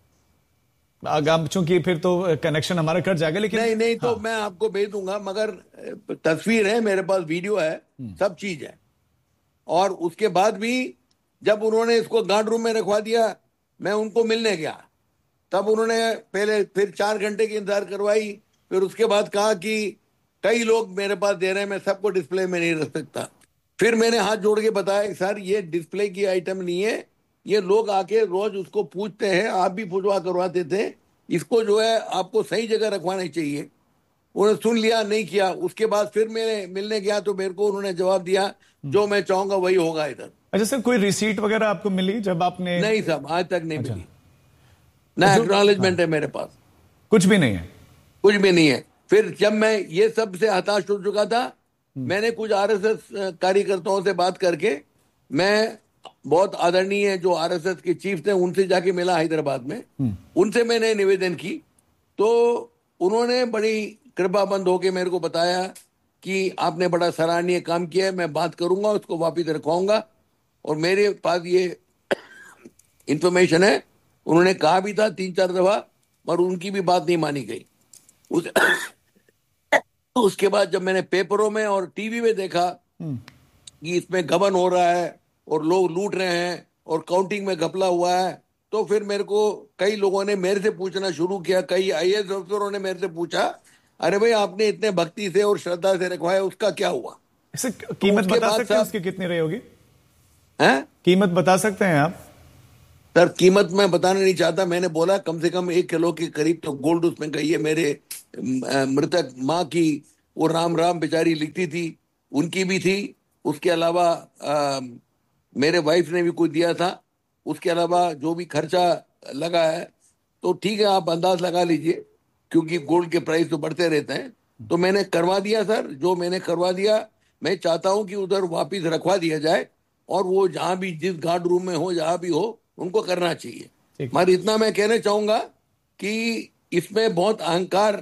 S7: चूंकि फिर तो कनेक्शन हमारा कट जाएगा। लेकिन
S12: नहीं नहीं तो हाँ। मैं आपको भेज दूंगा, मगर तस्वीर है मेरे पास, वीडियो है, सब चीज है। और उसके बाद भी जब उन्होंने इसको गार्ड रूम में रखवा दिया, मैं उनको मिलने गया, तब उन्होंने पहले फिर चार घंटे की इंतजार करवाई। फिर उसके बाद कहा कि कई लोग मेरे पास दे रहे हैं, मैं सबको डिस्प्ले में नहीं रख सकता। फिर मैंने हाथ जोड़ के बताया सर ये डिस्प्ले की आइटम नहीं है, ये लोग आके रोज उसको पूछते हैं, आप भी पूछवा करवाते थे, इसको जो है आपको सही जगह रखवाना चाहिए। उन्होंने सुन लिया, नहीं किया। उसके बाद फिर मैं मिलने गया तो मेरे को उन्होंने जवाब दिया जो मैं चाहूंगा वही होगा इधर।
S7: अच्छा सर, कोई रिसीट वगैरह आपको मिली जब आपने?
S12: नहीं साहब, आज तक नहीं अच्छा। मिली ना, एक्नॉलेजमेंट है मेरे पास,
S7: कुछ भी नहीं है,
S12: कुछ भी नहीं है। फिर जब मैं ये सब से हताश हो चुका था, मैंने कुछ आरएसएस कार्यकर्ताओं से बात करके, मैं बहुत आदरणीय जो आरएसएस के चीफ थे उनसे जाके मिला हैदराबाद में, उनसे मैंने निवेदन की, तो उन्होंने बड़ी कृपाबंद होके मेरे को बताया कि आपने बड़ा सराहनीय काम किया है, मैं बात करूंगा, उसको वापिस रखवाऊंगा। और मेरे पास ये इंफॉर्मेशन है उन्होंने कहा भी था तीन चार दफा, पर उनकी भी बात नहीं मानी गई। उस, उसके बाद जब मैंने पेपरों में और टीवी में देखा कि इसमें गबन हो रहा है और लोग लूट रहे हैं और काउंटिंग में घपला हुआ है, तो फिर मेरे को कई लोगों ने मेरे से पूछना शुरू किया, कई आईएएस अफसरों ने मेरे से पूछा, अरे भाई आपने इतने भक्ति से और श्रद्धा से रखवाया, उसका क्या हुआ?
S7: इसे कीमत
S12: तो
S7: बता सकते हैं उसकी कितनी रही होगी?
S12: हैं?
S7: कीमत बता सकते हैं आप?
S12: सर कीमत मैं बताना नहीं चाहता, मैंने बोला कम से कम एक किलो के करीब तो गोल्ड उसमें गई है। मेरे मृतक माँ की वो राम राम बेचारी लिखती थी, उनकी भी थी। उसके अलावा आ, मेरे वाइफ ने भी कुछ दिया था। उसके अलावा जो भी खर्चा लगा है तो ठीक है, आप अंदाज लगा लीजिए, क्योंकि गोल्ड के प्राइस तो बढ़ते रहते हैं। तो मैंने करवा दिया सर, जो मैंने करवा दिया। मैं चाहता हूं कि उधर वापिस रखवा दिया जाए, और वो जहां भी जिस गार्ड रूम में हो, जहां भी हो, उनको करना चाहिए। मगर इतना मैं कहना चाहूंगा कि इसमें बहुत अहंकार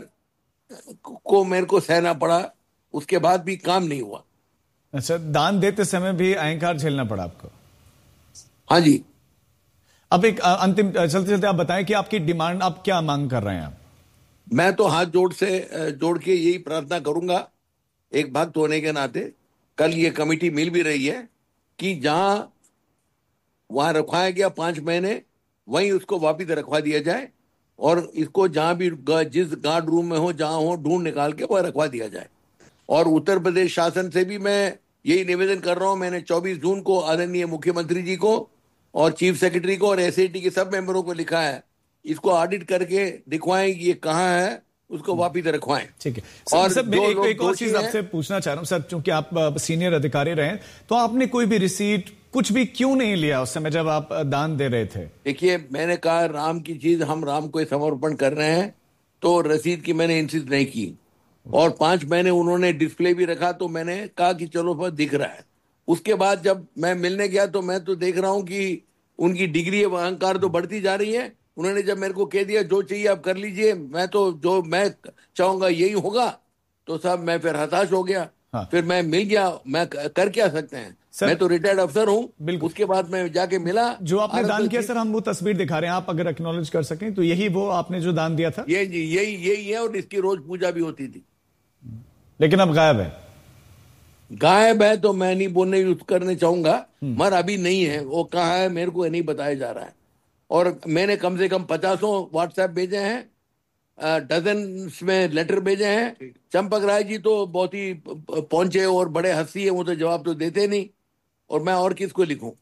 S12: को मेरे को सहना पड़ा, उसके बाद भी काम नहीं हुआ।
S7: अच्छा, दान देते समय भी अहंकार झेलना पड़ा आपको?
S12: हाँ जी।
S7: अब एक अंतिम चलते चलते आप बताएं कि आपकी डिमांड, आप क्या मांग कर रहे हैं आप?
S12: मैं तो हाथ जोड़ से जोड़ के यही प्रार्थना करूंगा, एक भक्त होने के नाते। कल ये कमेटी मिल भी रही है कि जहां वहां रखवाया गया पांच महीने, वहीं उसको वापिस रखवा दिया जाए, और इसको जहां भी जिस गार्ड रूम में हो, जहां हो, ढूंढ निकाल के वह रखवा दिया जाए। और उत्तर प्रदेश शासन से भी मैं यही निवेदन कर रहा हूं। मैंने चौबीस जून को आदरणीय मुख्यमंत्री जी को और चीफ सेक्रेटरी को और एसआईटी के सब मेंबरों को लिखा है, इसको ऑडिट करके दिखवाएं कि ये कहाँ है, उसको वापिस रखवाएं।
S7: ठीक है। और सर, मैं एक, एक और चीज आपसे पूछना चाह रहा हूं सर, क्योंकि आप सीनियर अधिकारी रहे, तो आपने कोई भी रिसीट कुछ भी क्यों नहीं लिया उस समय जब आप दान दे रहे थे?
S12: देखिए, मैंने कहा राम की चीज हम राम को समर्पण कर रहे हैं, तो रसीद की मैंने इंसिस्ट नहीं की। और पांच महीने उन्होंने डिस्प्ले भी रखा, तो मैंने कहा कि चलो पर दिख रहा है। उसके बाद जब मैं मिलने गया तो मैं तो देख रहा हूं कि उनकी डिग्री अहंकार तो बढ़ती जा रही है। उन्होंने जब मेरे को कह दिया जो चाहिए आप कर लीजिए, मैं तो जो मैं चाहूंगा यही होगा, तो साहब मैं फिर हताश हो गया। हाँ। फिर मैं मिल गया, मैं कर क्या सकते हैं, मैं तो रिटायर्ड अफसर हूं। उसके बाद मैं जाके मिला।
S7: जो आपने दान किया सर, हम वो तस्वीर दिखा रहे हैं, आप अगर एक्नॉलेज कर सकें तो यही वो आपने जो दान दिया था?
S12: ये जी, यही यही है, और इसकी रोज पूजा भी होती थी।
S7: लेकिन अब गायब है।
S12: गायब है तो मैं नहीं बोलने यूज करने चाहूंगा, मगर अभी नहीं है। वो कहाँ है मेरे को नहीं बताया जा रहा है। और मैंने कम से कम पचासों व्हाट्सएप भेजे हैं, डजन में लेटर भेजे हैं। चंपक राय जी तो बहुत ही पहुंचे और बड़े हंसी है, वो तो जवाब तो देते नहीं, और मैं और किसको लिखूं।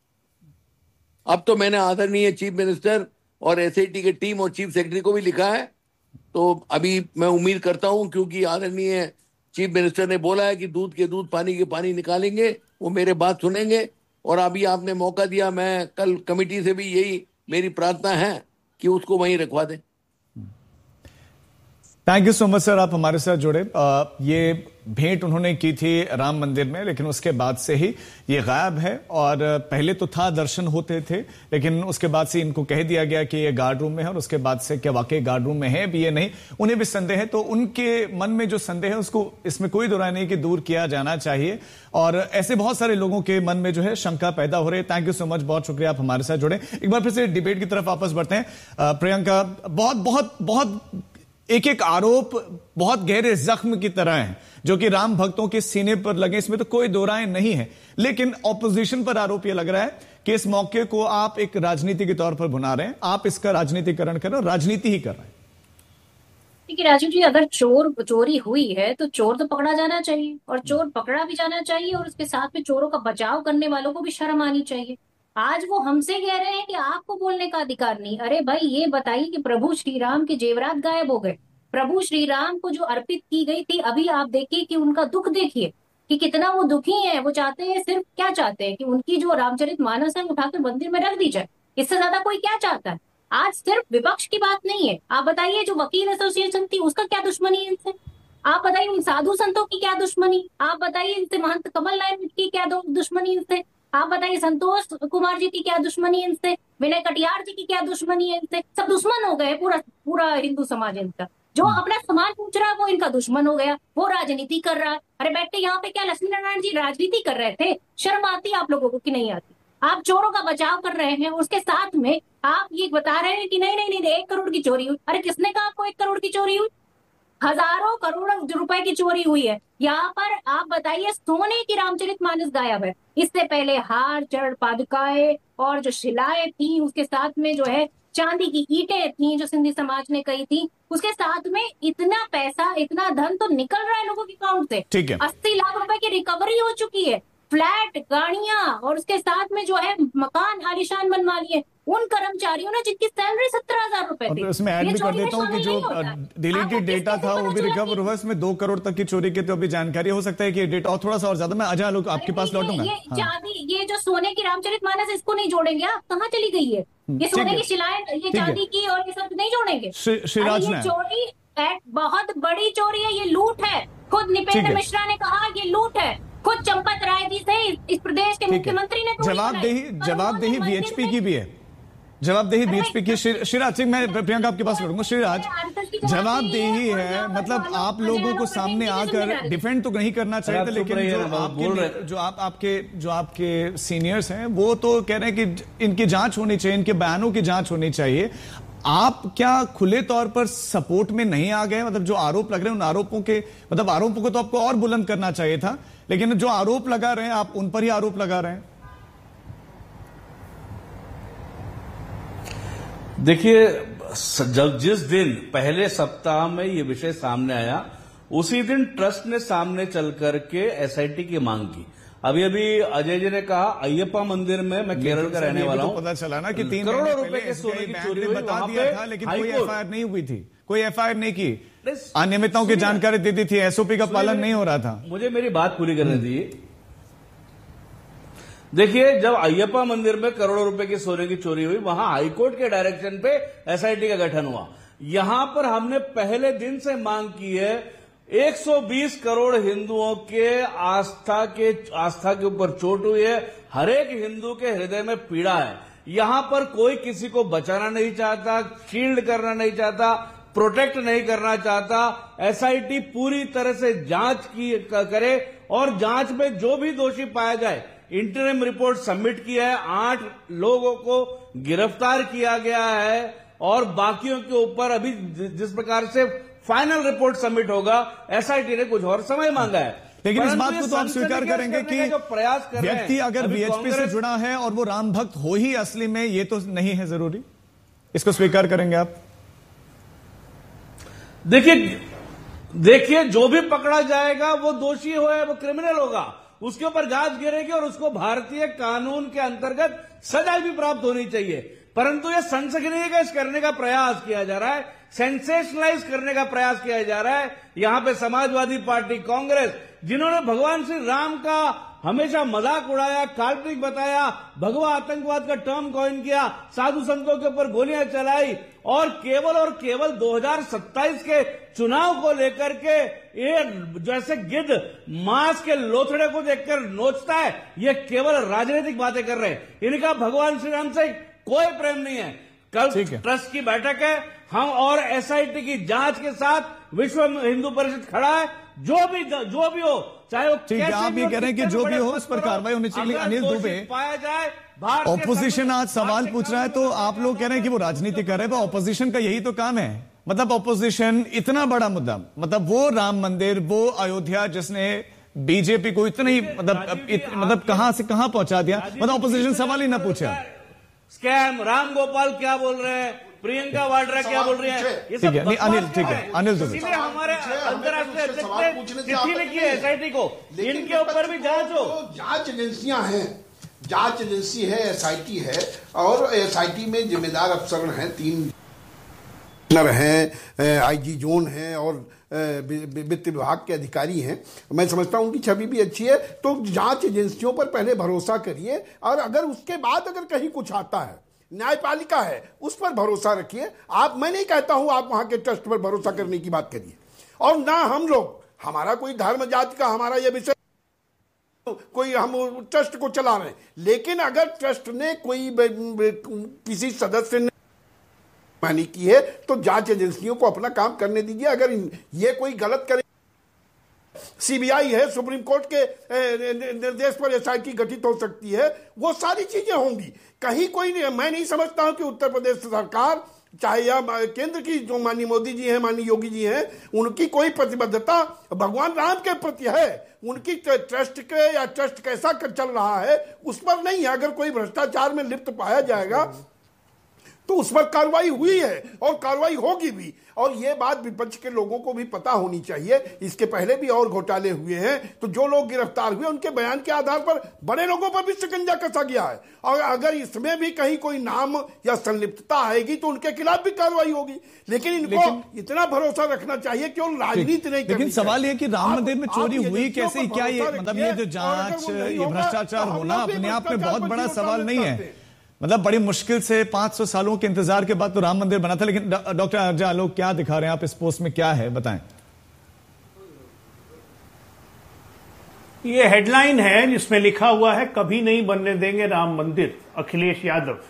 S12: अब तो मैंने आदरणीय चीफ मिनिस्टर और एसआईटी के टीम और चीफ सेक्रेटरी को भी लिखा है। तो अभी मैं उम्मीद करता हूं, क्योंकि आदरणीय चीफ मिनिस्टर ने बोला है कि दूध के दूध, पानी के पानी निकालेंगे, वो मेरे बात सुनेंगे। और अभी आपने मौका दिया, मैं कल कमेटी से भी यही मेरी प्रार्थना है कि उसको वहीं रखवा दें।
S7: Thank you so much sir, आप हमारे साथ जुड़े। आ, ये भेंट उन्होंने की थी राम मंदिर में, लेकिन उसके बाद से ही ये गायब है। और पहले तो था दर्शन होते थे, लेकिन उसके बाद से इनको कह दिया गया कि ये गार्ड रूम में है, और उसके बाद से क्या वाकई गार्ड रूम में है भी ये नहीं, उन्हें भी संदेह है। तो उनके मन में जो संदेह है उसको इसमें कोई दुराई नहीं कि दूर किया जाना चाहिए। और ऐसे बहुत सारे लोगों के मन में जो है शंका पैदा हो रही है। थैंक यू सो मच, बहुत शुक्रिया आप हमारे साथ जुड़े। एक बार फिर से डिबेट की तरफ वापस बढ़ते हैं। प्रियंका, बहुत बहुत बहुत एक एक आरोप बहुत गहरे जख्म की तरह है जो कि राम भक्तों के सीने पर लगे, इसमें तो कोई दो राय नहीं है। लेकिन ऑपोजिशन पर आरोप यह लग रहा है कि इस मौके को आप एक राजनीति के तौर पर भुना रहे हैं, आप इसका राजनीतिकरण कर रहे हैं, राजनीति ही कर रहे हैं।
S11: देखिए राजीव जी, अगर चोर चोरी हुई है तो चोर तो पकड़ा जाना चाहिए, और चोर पकड़ा भी जाना चाहिए, और उसके साथ में चोरों का बचाव करने वालों को भी शर्म आनी चाहिए। आज वो हमसे कह रहे हैं कि आपको बोलने का अधिकार नहीं। अरे भाई, ये बताइए कि प्रभु श्री राम के जेवरात गायब हो गए। प्रभु श्री राम को जो अर्पित की गई थी, अभी आप देखिए कि उनका दुख देखिए कि कितना वो दुखी है। वो चाहते हैं, सिर्फ क्या चाहते हैं कि उनकी जो रामचरित मानस है उठाकर मंदिर में रख दी जाए। इससे ज्यादा कोई क्या चाहता है? आज सिर्फ विपक्ष की बात नहीं है। आप बताइए, जो वकील एसोसिएशन थी उसका क्या दुश्मनी है इनसे? आप बताइए, उन साधु संतों की क्या दुश्मनी? आप बताइए, इनसे महंत कमल नायक की क्या दुश्मनी इनसे? आप बताइए, संतोष कुमार जी की क्या दुश्मनी है इनसे? विनय कटियार जी की क्या दुश्मनी है इनसे? सब दुश्मन हो गए, पूरा पूरा हिंदू समाज इनका। जो अपना समान पूछ रहा है वो इनका दुश्मन हो गया, वो राजनीति कर रहा है। अरे बैठे यहाँ पे क्या लक्ष्मी नारायण जी राजनीति कर रहे थे? शर्म आती आप लोगों को कि नहीं आती? आप चोरों का बचाव कर रहे हैं, उसके साथ में आप ये बता रहे हैं कि नहीं नहीं नहीं एक करोड़ की चोरी हुई। अरे किसने कहा आपको एक करोड़ की चोरी हुई? हजारों करोड़ रुपए की चोरी हुई है। यहाँ पर आप बताइए, सोने की रामचरितमानस गायब है। इससे पहले हार, चरण पादुकाएं और जो शिलाएं थी, उसके साथ में जो है चांदी की ईंटें थी जो सिंधी समाज ने कही थी, उसके साथ में इतना पैसा, इतना धन तो निकल रहा है लोगों के अकाउंट से।
S7: ठीक है।
S11: अस्सी लाख रुपए की रिकवरी हो चुकी है। फ्लैट, गाड़ियां और उसके साथ में जो है मकान आलीशान बनवा लिए उन कर्मचारियों ने जिनकी सैलरी सत्रह हजार रुपए थी।
S7: उसमें ऐड भी कर देता हूँ कि जो डिलीटेड डेटा था वो भी रिकवर हुआ। इसमें दो करोड़ तक की चोरी की तो अभी जानकारी हो सकता है कि डेटा और थोड़ा सा और ज्यादा। मैं अजय लोग आपके पास लौटूंगा।
S11: ये चांदी, ये जो सोने की रामचरितमानस, इसको नहीं जोड़ेंगे आप? कहाँ चली गई है ये सोने की शिलाएं, ये चांदी की और ये सब नहीं जोड़ेंगे?
S7: श्रीराज
S11: ये चोरी बहुत बड़ी चोरी है, ये लूट है। खुद निपेंद्र मिश्रा ने कहा ये लूट है। खुद चंपत राय जी से इस प्रदेश के मुख्यमंत्री ने
S7: जवाबदेही जवाबदेही बीएचपी की भी है। जवाबदेही बीएचपी की। श्रीराज सिंह, मैं प्रियंका आपके पास लौटूंगा। श्रीराज, जवाबदेही है मतलब आप लोगों को सामने आकर डिफेंड तो नहीं करना चाहिए था, लेकिन जो आपके जो आप आपके जो आपके सीनियर्स हैं वो तो कह रहे हैं कि इनकी जांच होनी चाहिए, इनके बयानों की जांच होनी चाहिए। आप क्या खुले तौर पर सपोर्ट में नहीं आ गए? मतलब जो आरोप लग रहे हैं उन आरोपों के मतलब आरोपों को तो आपको और बुलंद करना चाहिए था, लेकिन जो आरोप लगा रहे हैं आप उन पर ही आरोप लगा रहे हैं।
S13: देखिए, जब जिस दिन पहले सप्ताह में ये विषय सामने आया उसी दिन ट्रस्ट ने सामने चल करके एसआईटी की मांग की। अभी अभी अजय जी ने कहा अयप्पा मंदिर में, मैं केरल का रहने वाला हूं,
S7: तो पता चला ना कि तीन
S13: करोड़ों रुपए के सोने की चोरी हुई,
S7: बता दिया था, लेकिन कोई एफआईआर नहीं हुई थी, कोई एफआईआर नहीं की, अनियमितताओं की जानकारी दी थी, एसओपी का पालन नहीं हो रहा था।
S13: मुझे मेरी बात पूरी करने दी। देखिए, जब अयप्पा मंदिर में करोड़ों रुपए की सोने की चोरी हुई, वहां हाईकोर्ट के डायरेक्शन पे एसआईटी का गठन हुआ। यहां पर हमने पहले दिन से मांग की है, एक सौ बीस करोड़ हिंदुओं के आस्था के आस्था के ऊपर चोट हुई है, हर एक हिंदू के हृदय में पीड़ा है। यहां पर कोई किसी को बचाना नहीं चाहता, शील्ड करना नहीं चाहता, प्रोटेक्ट नहीं करना चाहता। एसआईटी पूरी तरह से जांच की करे और जांच में जो भी दोषी पाया जाए, इंटरिम रिपोर्ट सबमिट किया है, आठ लोगों को गिरफ्तार किया गया है और बाकियों के ऊपर अभी जिस प्रकार से फाइनल रिपोर्ट सबमिट होगा, एसआईटी ने कुछ और समय मांगा है।
S7: लेकिन इस बात को तो आप स्वीकार करेंगे कि
S13: प्रयास कर
S7: व्यक्ति अगर बीएचपी से जुड़ा है और वो राम भक्त हो ही असली में, ये तो नहीं है जरूरी, इसको स्वीकार करेंगे आप?
S13: देखिए देखिए जो भी पकड़ा जाएगा वो दोषी हो, वो क्रिमिनल होगा, उसके ऊपर जांच गिरेगी और उसको भारतीय कानून के अंतर्गत सजा भी प्राप्त होनी चाहिए। परंतु ये सनसनीखेज करने का प्रयास किया जा रहा है, सेंसेशनलाइज करने का प्रयास किया जा रहा है। यहां पे समाजवादी पार्टी, कांग्रेस, जिन्होंने भगवान श्री राम का हमेशा मजाक उड़ाया, काल्पनिक बताया, भगवा आतंकवाद का टर्म कॉइन किया, साधु संतों के ऊपर गोलियां चलाई और केवल और केवल दो हज़ार सत्ताईस के चुनाव को लेकर के ये जैसे गिद्ध मांस के लोथड़े को देखकर नोचता है, ये केवल राजनीतिक बातें कर रहे हैं। इनका भगवान श्री राम से कोई प्रेम नहीं है। कल ट्रस्ट की बैठक है, हम और एसआईटी की जांच के साथ विश्व हिंदू परिषद खड़ा है। जो भी जो भी हो, चाहे वो
S7: ठीक है, आप ये कह रहे हैं कि जो भी हो उस पर कार्रवाई होनी चाहिए। अनिल दुबे,
S13: पाया जाए
S7: ऑपोजिशन आज सवाल पूछ रहा है तो आप लोग कह रहे हैं कि वो राजनीति कर रहे हैं, ऑपोजिशन का यही तो काम है। मतलब ऑपोजिशन इतना बड़ा मुद्दा, मतलब वो राम मंदिर, वो अयोध्या जिसने बीजेपी को इतना ही मतलब इत, मतलब कहां से कहां पहुंचा दिया, मतलब ऑपोजिशन सवाल ही ना पूछा।
S13: स्कैम, राम गोपाल क्या बोल रहे हैं, प्रियंका वाड्रा क्या बोल रही है, ये सब
S7: नहीं, अनिल ठीक है, अनिल दुबे,
S13: इसीलिए हमारे अंतर्राष्ट्रीय अध्यक्ष ने चिट्ठी लिखी है एसआईटी को, इनके ऊपर भी जांच हो।
S14: जांच एजेंसियां हैं, जांच एजेंसी है, एसआईटी है और एसआईटी में जिम्मेदार अफसर हैं, तीन हैं, आईजी जोन हैं और वित्त विभाग के अधिकारी हैं। मैं समझता हूं उनकी छवि भी अच्छी है, तो जांच एजेंसियों पर पहले भरोसा करिए और अगर उसके बाद अगर कहीं कुछ आता है, न्यायपालिका है, उस पर भरोसा रखिए। आप, मैं नहीं कहता हूं आप वहां के ट्रस्ट पर भरोसा करने की बात करिए, और ना हम लोग, हमारा कोई धर्म जाति का हमारा यह विषय, कोई हम ट्रस्ट को चला रहे हैं, लेकिन अगर ट्रस्ट ने कोई किसी सदस्य ने मानी की है तो जांच एजेंसियों को अपना काम करने दीजिए। अगर ये कोई गलत करे सीबीआई है, सुप्रीम कोर्ट के निर्देश पर एसआईटी गठित हो सकती है, वो सारी चीजें होंगी। कहीं कोई नहीं, मैं नहीं समझता हूं कि उत्तर प्रदेश सरकार चाहे या केंद्र की जो माननीय मोदी जी हैं, माननीय योगी जी हैं, उनकी कोई प्रतिबद्धता भगवान राम के प्रति है। उनकी ट्रस्ट के या ट्रस्ट कैसा चल रहा है उस पर नहीं है। अगर कोई भ्रष्टाचार में लिप्त पाया जाएगा तो उस पर कार्रवाई हुई है और कार्रवाई होगी भी। और ये बात विपक्ष के लोगों को भी पता होनी चाहिए। इसके पहले भी और घोटाले हुए हैं, तो जो लोग गिरफ्तार हुए उनके बयान के आधार पर बड़े लोगों पर भी शिकंजा कसा गया है। और अगर इसमें भी कहीं कोई नाम या संलिप्तता आएगी तो उनके खिलाफ भी कार्रवाई होगी। लेकिन इनको लेकिन, इतना भरोसा रखना चाहिए कि उन राजनीति नहीं करनी।
S7: लेकिन सवाल ये कि राम मंदिर में चोरी हुई कैसे, क्या ये मतलब ये जो जांच, ये भ्रष्टाचार होना अपने आप में बहुत बड़ा सवाल नहीं है। मतलब बड़ी मुश्किल से पांच सौ सालों के इंतजार के बाद तो राम मंदिर बना था। लेकिन डॉक्टर अजय आलोक क्या दिखा रहे हैं आप इस पोस्ट में, क्या है बताएं।
S9: ये हेडलाइन है जिसमें लिखा हुआ है कभी नहीं बनने देंगे राम मंदिर, अखिलेश यादव।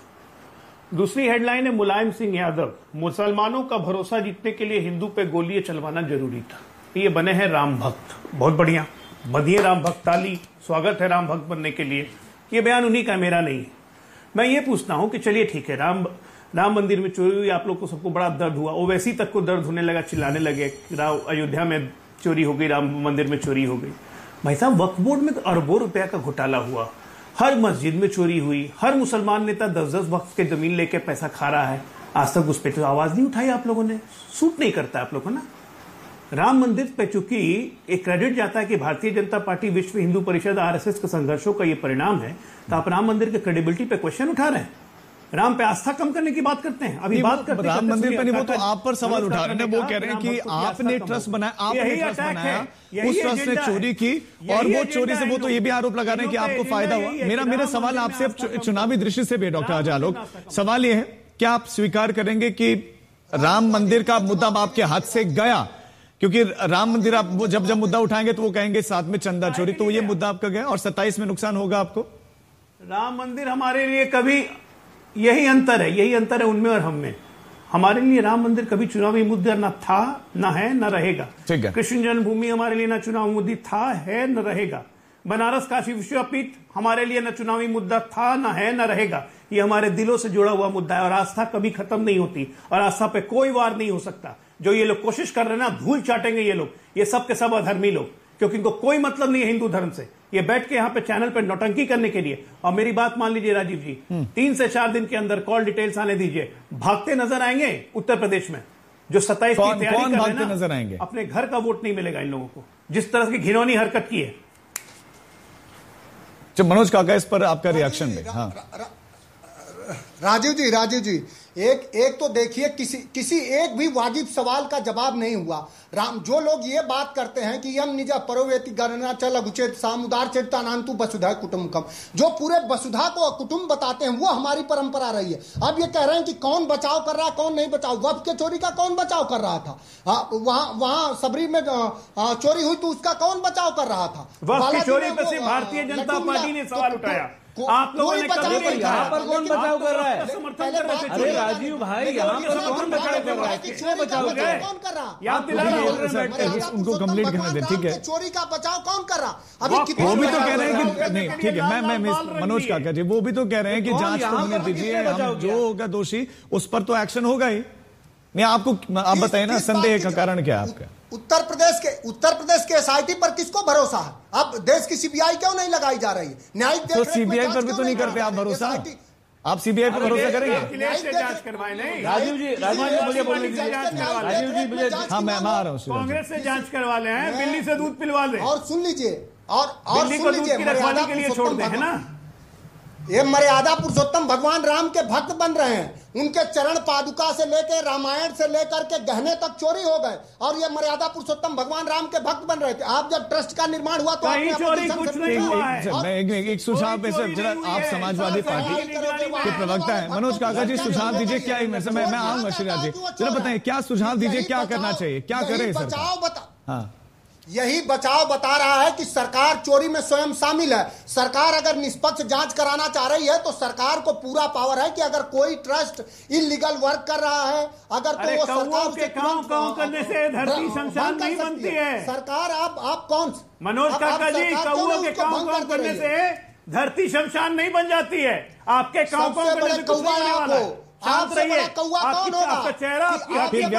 S9: दूसरी हेडलाइन है मुलायम सिंह यादव, मुसलमानों का भरोसा जीतने के लिए हिंदू पे गोलियां चलवाना जरूरी था। ये बने हैं राम भक्त। बहुत बढ़िया, बधिए राम भक्त, ताली, स्वागत है राम भक्त बनने के लिए। ये बयान उन्हीं का, मेरा नहीं है। मैं ये पूछता हूं कि चलिए ठीक है, राम राम मंदिर में चोरी हुई, आप लोग को सबको बड़ा दर्द हुआ, ओवैसी तक को दर्द होने लगा, चिल्लाने लगे अयोध्या में चोरी हो गई, राम मंदिर में चोरी हो गई। भाई साहब, वक्फ बोर्ड में तो अरबों रुपया का घोटाला हुआ, हर मस्जिद में चोरी हुई, हर मुसलमान नेता दस दस वक्फ के जमीन लेके पैसा खा रहा है। आज तक उस पर तो आवाज नहीं उठाई आप लोगों ने, सूट नहीं करता आप लोग को ना। राम मंदिर पे चूंकि एक क्रेडिट जाता है कि भारतीय जनता पार्टी, विश्व हिंदू परिषद, आरएसएस के संघर्षों का ये परिणाम है, तो आप राम मंदिर के क्रेडिबिलिटी पे क्वेश्चन उठा रहे हैं, राम पे आस्था कम करने की बात करते हैं। अभी बात करते
S7: राम मंदिर पे नहीं, वो तो आप पर सवाल उठा रहे हैं। वो कह रहे हैं कि आपने ट्रस्ट बनाया, आपने ट्रस्ट बनाया, उस ट्रस्ट ने चोरी की और वो चोरी से वो तो ये भी आरोप लगा रहे हैं कि आपको फायदा हुआ। मेरा मेरा सवाल आपसे अब चुनावी दृष्टि से भी डॉक्टर अजय आलोक, सवाल ये है, क्या आप स्वीकार करेंगे कि राम मंदिर का मुद्दा आपके हाथ से गया? क्योंकि राम मंदिर आप वो जब जब मुद्दा उठाएंगे तो वो कहेंगे साथ में चंदा चोरी, तो ये मुद्दा आपका गया और सत्ताईस में नुकसान होगा आपको।
S9: राम मंदिर हमारे लिए कभी, यही अंतर है, यही अंतर है उनमें और हम में। हमारे लिए राम मंदिर कभी चुनावी मुद्दा न था, न है, न रहेगा। कृष्ण जन्मभूमि हमारे लिए न चुनावी मुद्दा था, है, न रहेगा। बनारस काशी विश्वपीठ हमारे लिए न चुनावी मुद्दा था, न है, न रहेगा। ये हमारे दिलों से जुड़ा हुआ मुद्दा है और आस्था कभी खत्म नहीं होती और आस्था पे कोई वार नहीं हो सकता। जो ये लोग कोशिश कर रहे हैं ना, धूल चाटेंगे ये लोग, ये सब के सब अधर्मी लोग, क्योंकि इनको कोई मतलब नहीं है हिंदू धर्म से। ये बैठ के यहाँ पे चैनल पे नौटंकी करने के लिए। और मेरी बात मान लीजिए राजीव जी, तीन से चार दिन के अंदर कॉल डिटेल्स आने दीजिए, भागते नजर आएंगे उत्तर प्रदेश में। जो सत्ताईस की तैयारी कर रहे हैं ना, नजर आएंगे। अपने घर का वोट नहीं मिलेगा इन लोगों को, जिस तरह की घिनौनी हरकत की है।
S7: मनोज काका, इस पर आपका रिएक्शन है? हाँ
S10: राजीव जी, राजीव जी, एक एक तो देखिए, किसी किसी एक भी वाजिब सवाल का जवाब नहीं हुआ। राम जो लोग ये बात करते हैं कि यम निज परोवेति गणना चल अगुचेत सामुदार चेतानांतु वसुधा कुटुंबकम, जो पूरे वसुधा को कुटुंब बताते हैं, वो हमारी परंपरा रही है। अब ये कह रहे हैं कि कौन बचाव कर रहा है, कौन नहीं बचाव। वक्फ के चोरी का कौन बचाव कर रहा था? वहां वहां सबरी में चोरी हुई तो उसका कौन बचाव कर रहा था?
S9: वक्फ की चोरी पे सिर्फ भारतीय जनता पार्टी ने सवाल उठाया। आप लोगों ने कभी नहीं कहा।
S13: यहाँ पर कौन बचाव कर रहा है? अरे राजीव भाई, यहाँ पर कौन बचाव कर रहा है? किसने बचाव कर रहा है?
S10: कौन कर रहा?
S9: याद दिला रहा हूं,
S7: उनको कंप्लीट करने दे, ठीक है।
S10: चोरी का बचाव कौन कर रहा? अभी
S7: वो भी तो कह रहे हैं कि नहीं, ठीक है, मैं मैं मनोज काका जी, वो भी तो कह रहे हैं कि जांच तो होने दीजिए, हम जो होगा दोषी उस पर तो एक्शन होगा ही नहीं। आपको आप बताइए ना, संदेह का कारण क्या है आपका?
S10: उत्तर प्रदेश के उत्तर प्रदेश के एसआईटी पर किसको भरोसा है? अब देश की सीबीआई क्यों नहीं लगाई जा रही है? न्यायिक
S7: तो सीबीआई पर भी तो नहीं करते आप भरोसा? आप सीबीआई पर भरोसा करेंगे?
S9: जांच करवाए नहीं।
S13: राजीव जी, राजीव जी मुझे बोलने दीजिए। राजीव जी मुझे,
S7: हाँ मैं आ रहा हूँ।
S9: कांग्रेस से जांच करवा ले हैं, दिल्ली से दूध पिलवा ले।
S10: और सुन लीजिए, और और
S9: दिल्ली को दूध की रखवाली के लिए छोड़ दे, है ना।
S10: ये मर्यादा पुरुषोत्तम भगवान राम के भक्त बन रहे हैं। उनके चरण पादुका से लेकर रामायण से लेकर के गहने तक चोरी हो गए और ये मर्यादा पुरुषोत्तम भगवान राम के भक्त बन रहे थे। आप जब ट्रस्ट का निर्माण हुआ तो
S9: आपने कुछ नहीं हुआ है।
S7: एक सुझाव पे सर, जरा आप समाजवादी पार्टी के प्रवक्ता है, मनोज काका जी सुझाव दीजिए। क्या मैं मैं आऊंगा श्रीराज जी, जरा बताइए क्या सुझाव दीजिए, क्या करना चाहिए, क्या करे सर?
S10: बचाओ बता
S7: हाँ
S10: यही बचाव बता रहा है कि सरकार चोरी में स्वयं शामिल है। सरकार अगर निष्पक्ष जांच कराना चाह रही है तो सरकार को पूरा पावर है कि अगर कोई ट्रस्ट इलीगल वर्क कर रहा है, अगर तो वो सरकार
S9: के काऊ काऊ करने से धरती शमशान नहीं बनती है।
S10: सरकार आप आप कौन
S9: मनोज काका जी, कौओं के काऊ काऊ करने से धरती शमशान नहीं बन जाती है। आपके काऊ काऊ करने से कुछ नहीं होने वाला है। शांत रहिए।
S10: कौवा कौन होगा?
S9: आपका चेहरा आपकी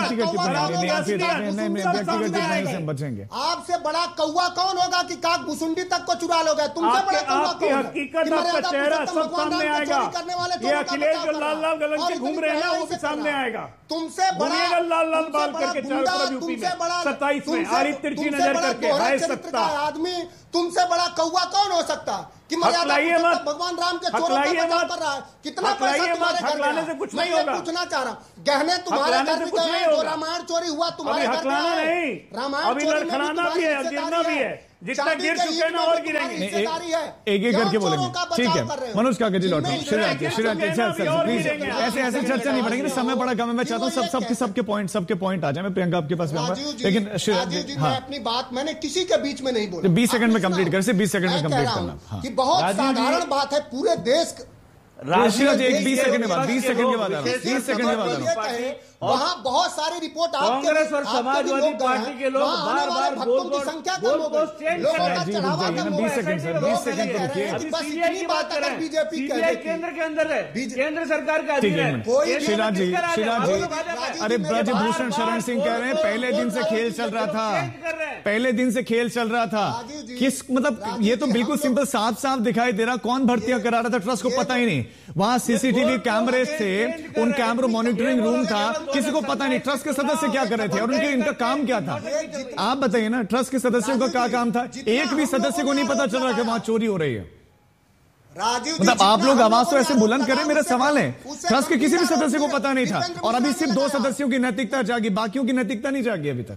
S7: बचेंगे।
S10: आपसे बड़ा कौवा कौन होगा कि काक भुसुंडी तक को चुरा लोगे? तुमसे बड़ा कौवा
S9: आपकी हकीकत, आपका चेहरा सब सामने आएगा। ये अखिलेश जो लाल लाल गलन के घूम रहे हैं वो भी सामने आएगा।
S10: तुमसे बड़ा
S9: लाल लाल बाल करके चारों तरफ यूपी में सत्ताईस में आरिफ तिरछी नजर करके हाय सत्ता
S10: आदमी, तुमसे बड़ा कौवा कौन हो सकता कि मर्यादा भगवान राम के चोरों का बचाव कर रहा है? कितना पैसा तुम्हारे घर में?
S9: कुछ
S10: मैं
S9: नहीं होगा।
S10: पूछना चाह रहा हूँ, गहने तुम्हारे घर में गए, जो रामायण चोरी हुआ तुम्हारे घर में
S9: नहीं,
S10: रामायण
S9: अभी लड़खड़ाना भी है, गिरना भी है। जितना गिर चुके हैं ना और गिरेंगे।
S7: एक एक करके बोलेंगे। ठीक है मनोज काका जी लौटे। श्रीराज जी, श्रीराज जी प्लीज ऐसे ऐसे चर्चा नहीं बढ़ेगी, समय बड़ा कम है। मैं चाहता हूँ सब सबके सबके पॉइंट सबके पॉइंट आ जाए। मैं प्रियंका आपके पास में आऊंगा, लेकिन
S10: श्रीराज जी मैं अपनी बात मैंने किसी के बीच में नहीं बोला।
S7: बीस सेकंड में कंप्लीट कर, सिर्फ बीस सेकंड में कंप्लीट करना
S10: कि बहुत साधारण बात है पूरे देश।
S7: श्रीराज एक बीस सेकंड के बाद बीस सेकंड के बाद बीस सेकंड के बाद
S10: वहाँ बहुत सारी रिपोर्ट
S13: कांग्रेस और समाजवादी पार्टी के लोग बार बार
S10: भक्तों की संख्या कम हो गई, लोगों का चढ़ावा कम हो
S7: बीस सेकंड सर, बीस सेकंड तो रुकिए।
S10: बस इतनी बात अगर बीजेपी
S13: केंद्र के अंदर है, केंद्र सरकार का अधीन है।
S7: श्रीराज जी, श्रीराज जी, अरे ब्रजभूषण शरण सिंह कह रहे हैं पहले दिन से खेल चल रहा था, पहले दिन से खेल चल रहा था। किस मतलब ये तो बिल्कुल सिंपल साफ साफ दिखाई दे रहा, कौन भर्तियां करा रहा था ट्रस्ट को पता ही नहीं। वहां सीसीटीवी कैमरे थे, उन कैमरों मॉनिटरिंग रूम था, किसी को पता नहीं ट्रस्ट के सदस्य क्या कर रहे थे और उनके इनका काम क्या था। आप बताइए ना, ट्रस्ट के सदस्यों का क्या काम था? एक भी सदस्य को नहीं पता चल रहा कि वहां चोरी हो रही है। मतलब आप लोग आवाज तो ऐसे बुलंद करें, मेरा सवाल है ट्रस्ट के किसी भी सदस्य को पता नहीं था और अभी सिर्फ दो सदस्यों की नैतिकता जागी, बाकियों की नैतिकता नहीं जागी अभी तक।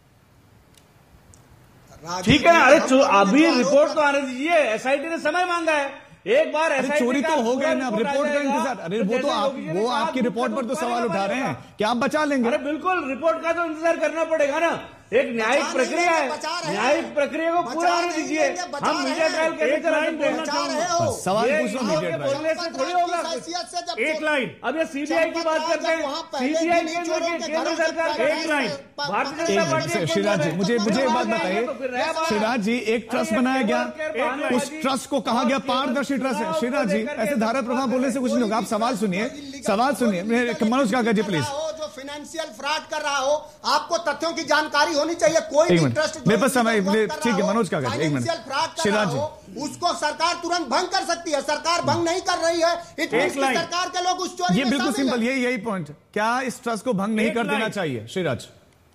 S13: ठीक है ना, अरे अभी रिपोर्ट तो आने दीजिए, एसआईटी ने समय मांगा है। एक बार
S7: अरे चोरी तो हो गई ना, रिपोर्ट का इंतजार। अरे वो तो आप वो आपकी रिपोर्ट पर तो सवाल उठा रहे हैं कि आप बचा लेंगे।
S13: अरे बिल्कुल, रिपोर्ट का तो इंतजार करना पड़ेगा ना। एक न्यायिक प्रक्रिया है, न्यायिक प्रक्रिया को पूरा होने दीजिए। हम मीडिया ट्रायल कैसे चला सकते हैं?
S7: सवाल पूछ लो, मीडिया
S13: बोलने से थोड़ी होगा। एक लाइन, अब ये सीबीआई की बात करते हैं, सीबीआई केंद्र की केंद्र सरकार। एक लाइन, भारतीय जनता पार्टी।
S7: श्रीराज जी, मुझे मुझे एक बात बताइए, श्रीराज जी एक ट्रस्ट बनाया गया, उस ट्रस्ट को कहा गया पारदर्शी ट्रस्ट है। श्रीराज जी ऐसे धारा प्रभाव बोलने से कुछ नहीं होगा। आप सवाल सुनिए, सवाल सुनिए मनोज काका जी प्लीज।
S10: जो फाइनेंशियल फ्रॉड कर रहा हो, आपको तथ्यों की जानकारी होनी चाहिए। कोई भी ट्रस्ट
S7: मेरे पास समय, ठीक है मनोज काका जी, एक मिनट। श्रीराज जी,
S10: उसको सरकार तुरंत भंग कर सकती है, सरकार भंग नहीं कर रही है। सरकार के लोग उस चोरी
S7: ये बिल्कुल सिंपल, यही यही पॉइंट। क्या इस ट्रस्ट को भंग नहीं कर देना चाहिए? श्रीराज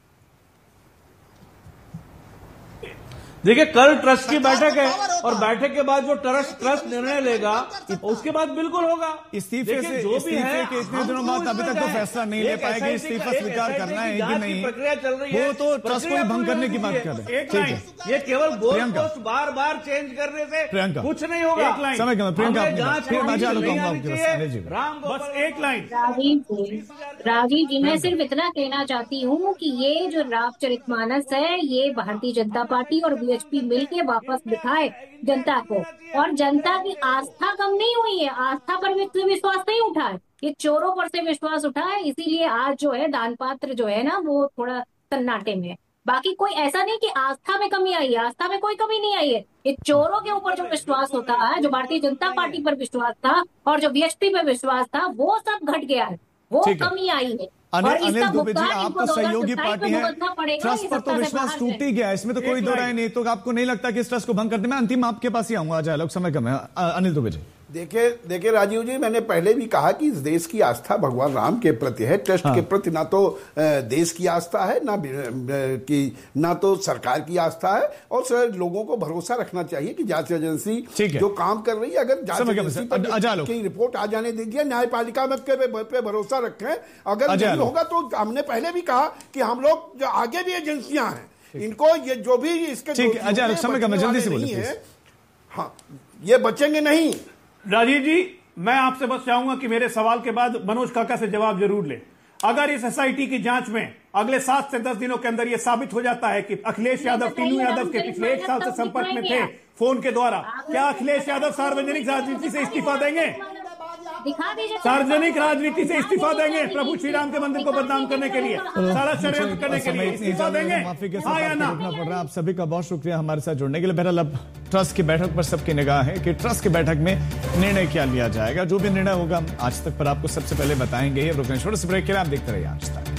S13: देखिए, कल ट्रस्ट की बैठक है और बैठक के बाद जो ट्रस्ट ट्रस्ट निर्णय लेगा उसके बाद बिल्कुल होगा।
S7: इस्तीफे से जो भी है कि इतने दिनों बाद अभी तक तो फैसला नहीं ले पाएगी, इस्तीफा स्वीकार करना है कि नहीं,
S13: प्रक्रिया चल रही है।
S7: वो तो ट्रस्ट को ही भंग करने की बात कर रहे हैं। ठीक है,
S13: ये केवल गोल पोस्ट बार बार चेंज करने से
S7: प्रियंका
S13: कुछ नहीं होगा।
S7: समय कम, प्रियंका फिर मैं चालू करूंगा आपके पास।
S13: राम बस एक लाइन।
S11: राजीव जी, राजीव जी मैं सिर्फ इतना कहना चाहती हूँ कि ये जो रामचरितमानस है, ये भारतीय जनता पार्टी और बीएचपी मिलके वापस दिखाए जनता को, और जनता की आस्था कम नहीं हुई है, आस्था पर विश्वास नहीं उठा है, ये चोरों पर से विश्वास उठा है। इसीलिए आज जो है दान पात्र जो है ना वो थोड़ा सन्नाटे में है। बाकी कोई ऐसा नहीं कि आस्था में कमी आई है, आस्था में कोई कमी नहीं आई है। ये चोरों के ऊपर जो विश्वास होता है, जो भारतीय जनता पार्टी पर विश्वास था और जो बीएचपी पर विश्वास था, वो सब घट गया है, वो कमी आई है।
S7: अनिल अनिल दुबे जी, आप तो सहयोगी पार्टी है, ट्रस्ट पर तो विश्वास टूट ही गया, इसमें तो कोई दो राय नहीं। तो आपको नहीं लगता कि इस ट्रस्ट को भंग करने में? अंतिम आपके पास ही आऊंगा, आज लोग समय कम है। अनिल दुबे जी
S14: देखिए देखिए राजीव जी, मैंने पहले भी कहा कि इस देश की आस्था भगवान राम के प्रति है। ट्रस्ट हाँ। के प्रति ना तो देश की आस्था है, ना कि ना तो सरकार की आस्था है, और सर लोगों को भरोसा रखना चाहिए कि जांच एजेंसी जो काम कर रही है, अगर जांच एजेंसी पर की रिपोर्ट आ जाने दीजिए, न्यायपालिका में पे भरोसा रखें। अगर नहीं होगा तो हमने पहले भी कहा कि हम लोग आगे भी एजेंसियां हैं, इनको ये जो भी इसके
S7: जल्दी से बोलिए।
S14: हाँ, ये बचेंगे नहीं।
S9: राजीव जी, मैं आपसे बस चाहूंगा कि मेरे सवाल के बाद मनोज काका से जवाब जरूर ले।
S7: अगर इस एसआईटी की जांच में अगले सात से दस दिनों के अंदर यह साबित हो जाता है कि अखिलेश यादव टीनू यादव के पिछले एक साल से संपर्क में थे फोन के द्वारा, क्या अखिलेश यादव सार्वजनिक राजनीति से इस्तीफा देंगे?
S11: दिखा दीजिए।
S7: सार्वजनिक राजनीति से इस्तीफा देंगे प्रभु श्री राम के मंदिर को बदनाम करने के लिए, सारा षड्यंत्र करने के लिए इस्तीफा देंगे? हाँ या ना? पड़ रहा है। आप सभी का बहुत शुक्रिया हमारे साथ जुड़ने के लिए। बहरहाल अब ट्रस्ट की बैठक पर सबकी निगाह है कि ट्रस्ट की बैठक में निर्णय क्या लिया जाएगा। जो भी निर्णय होगा आज तक पर आपको सबसे पहले बताएंगे। छोटे से ब्रेक के लिए आप देखते रहिए आज तक।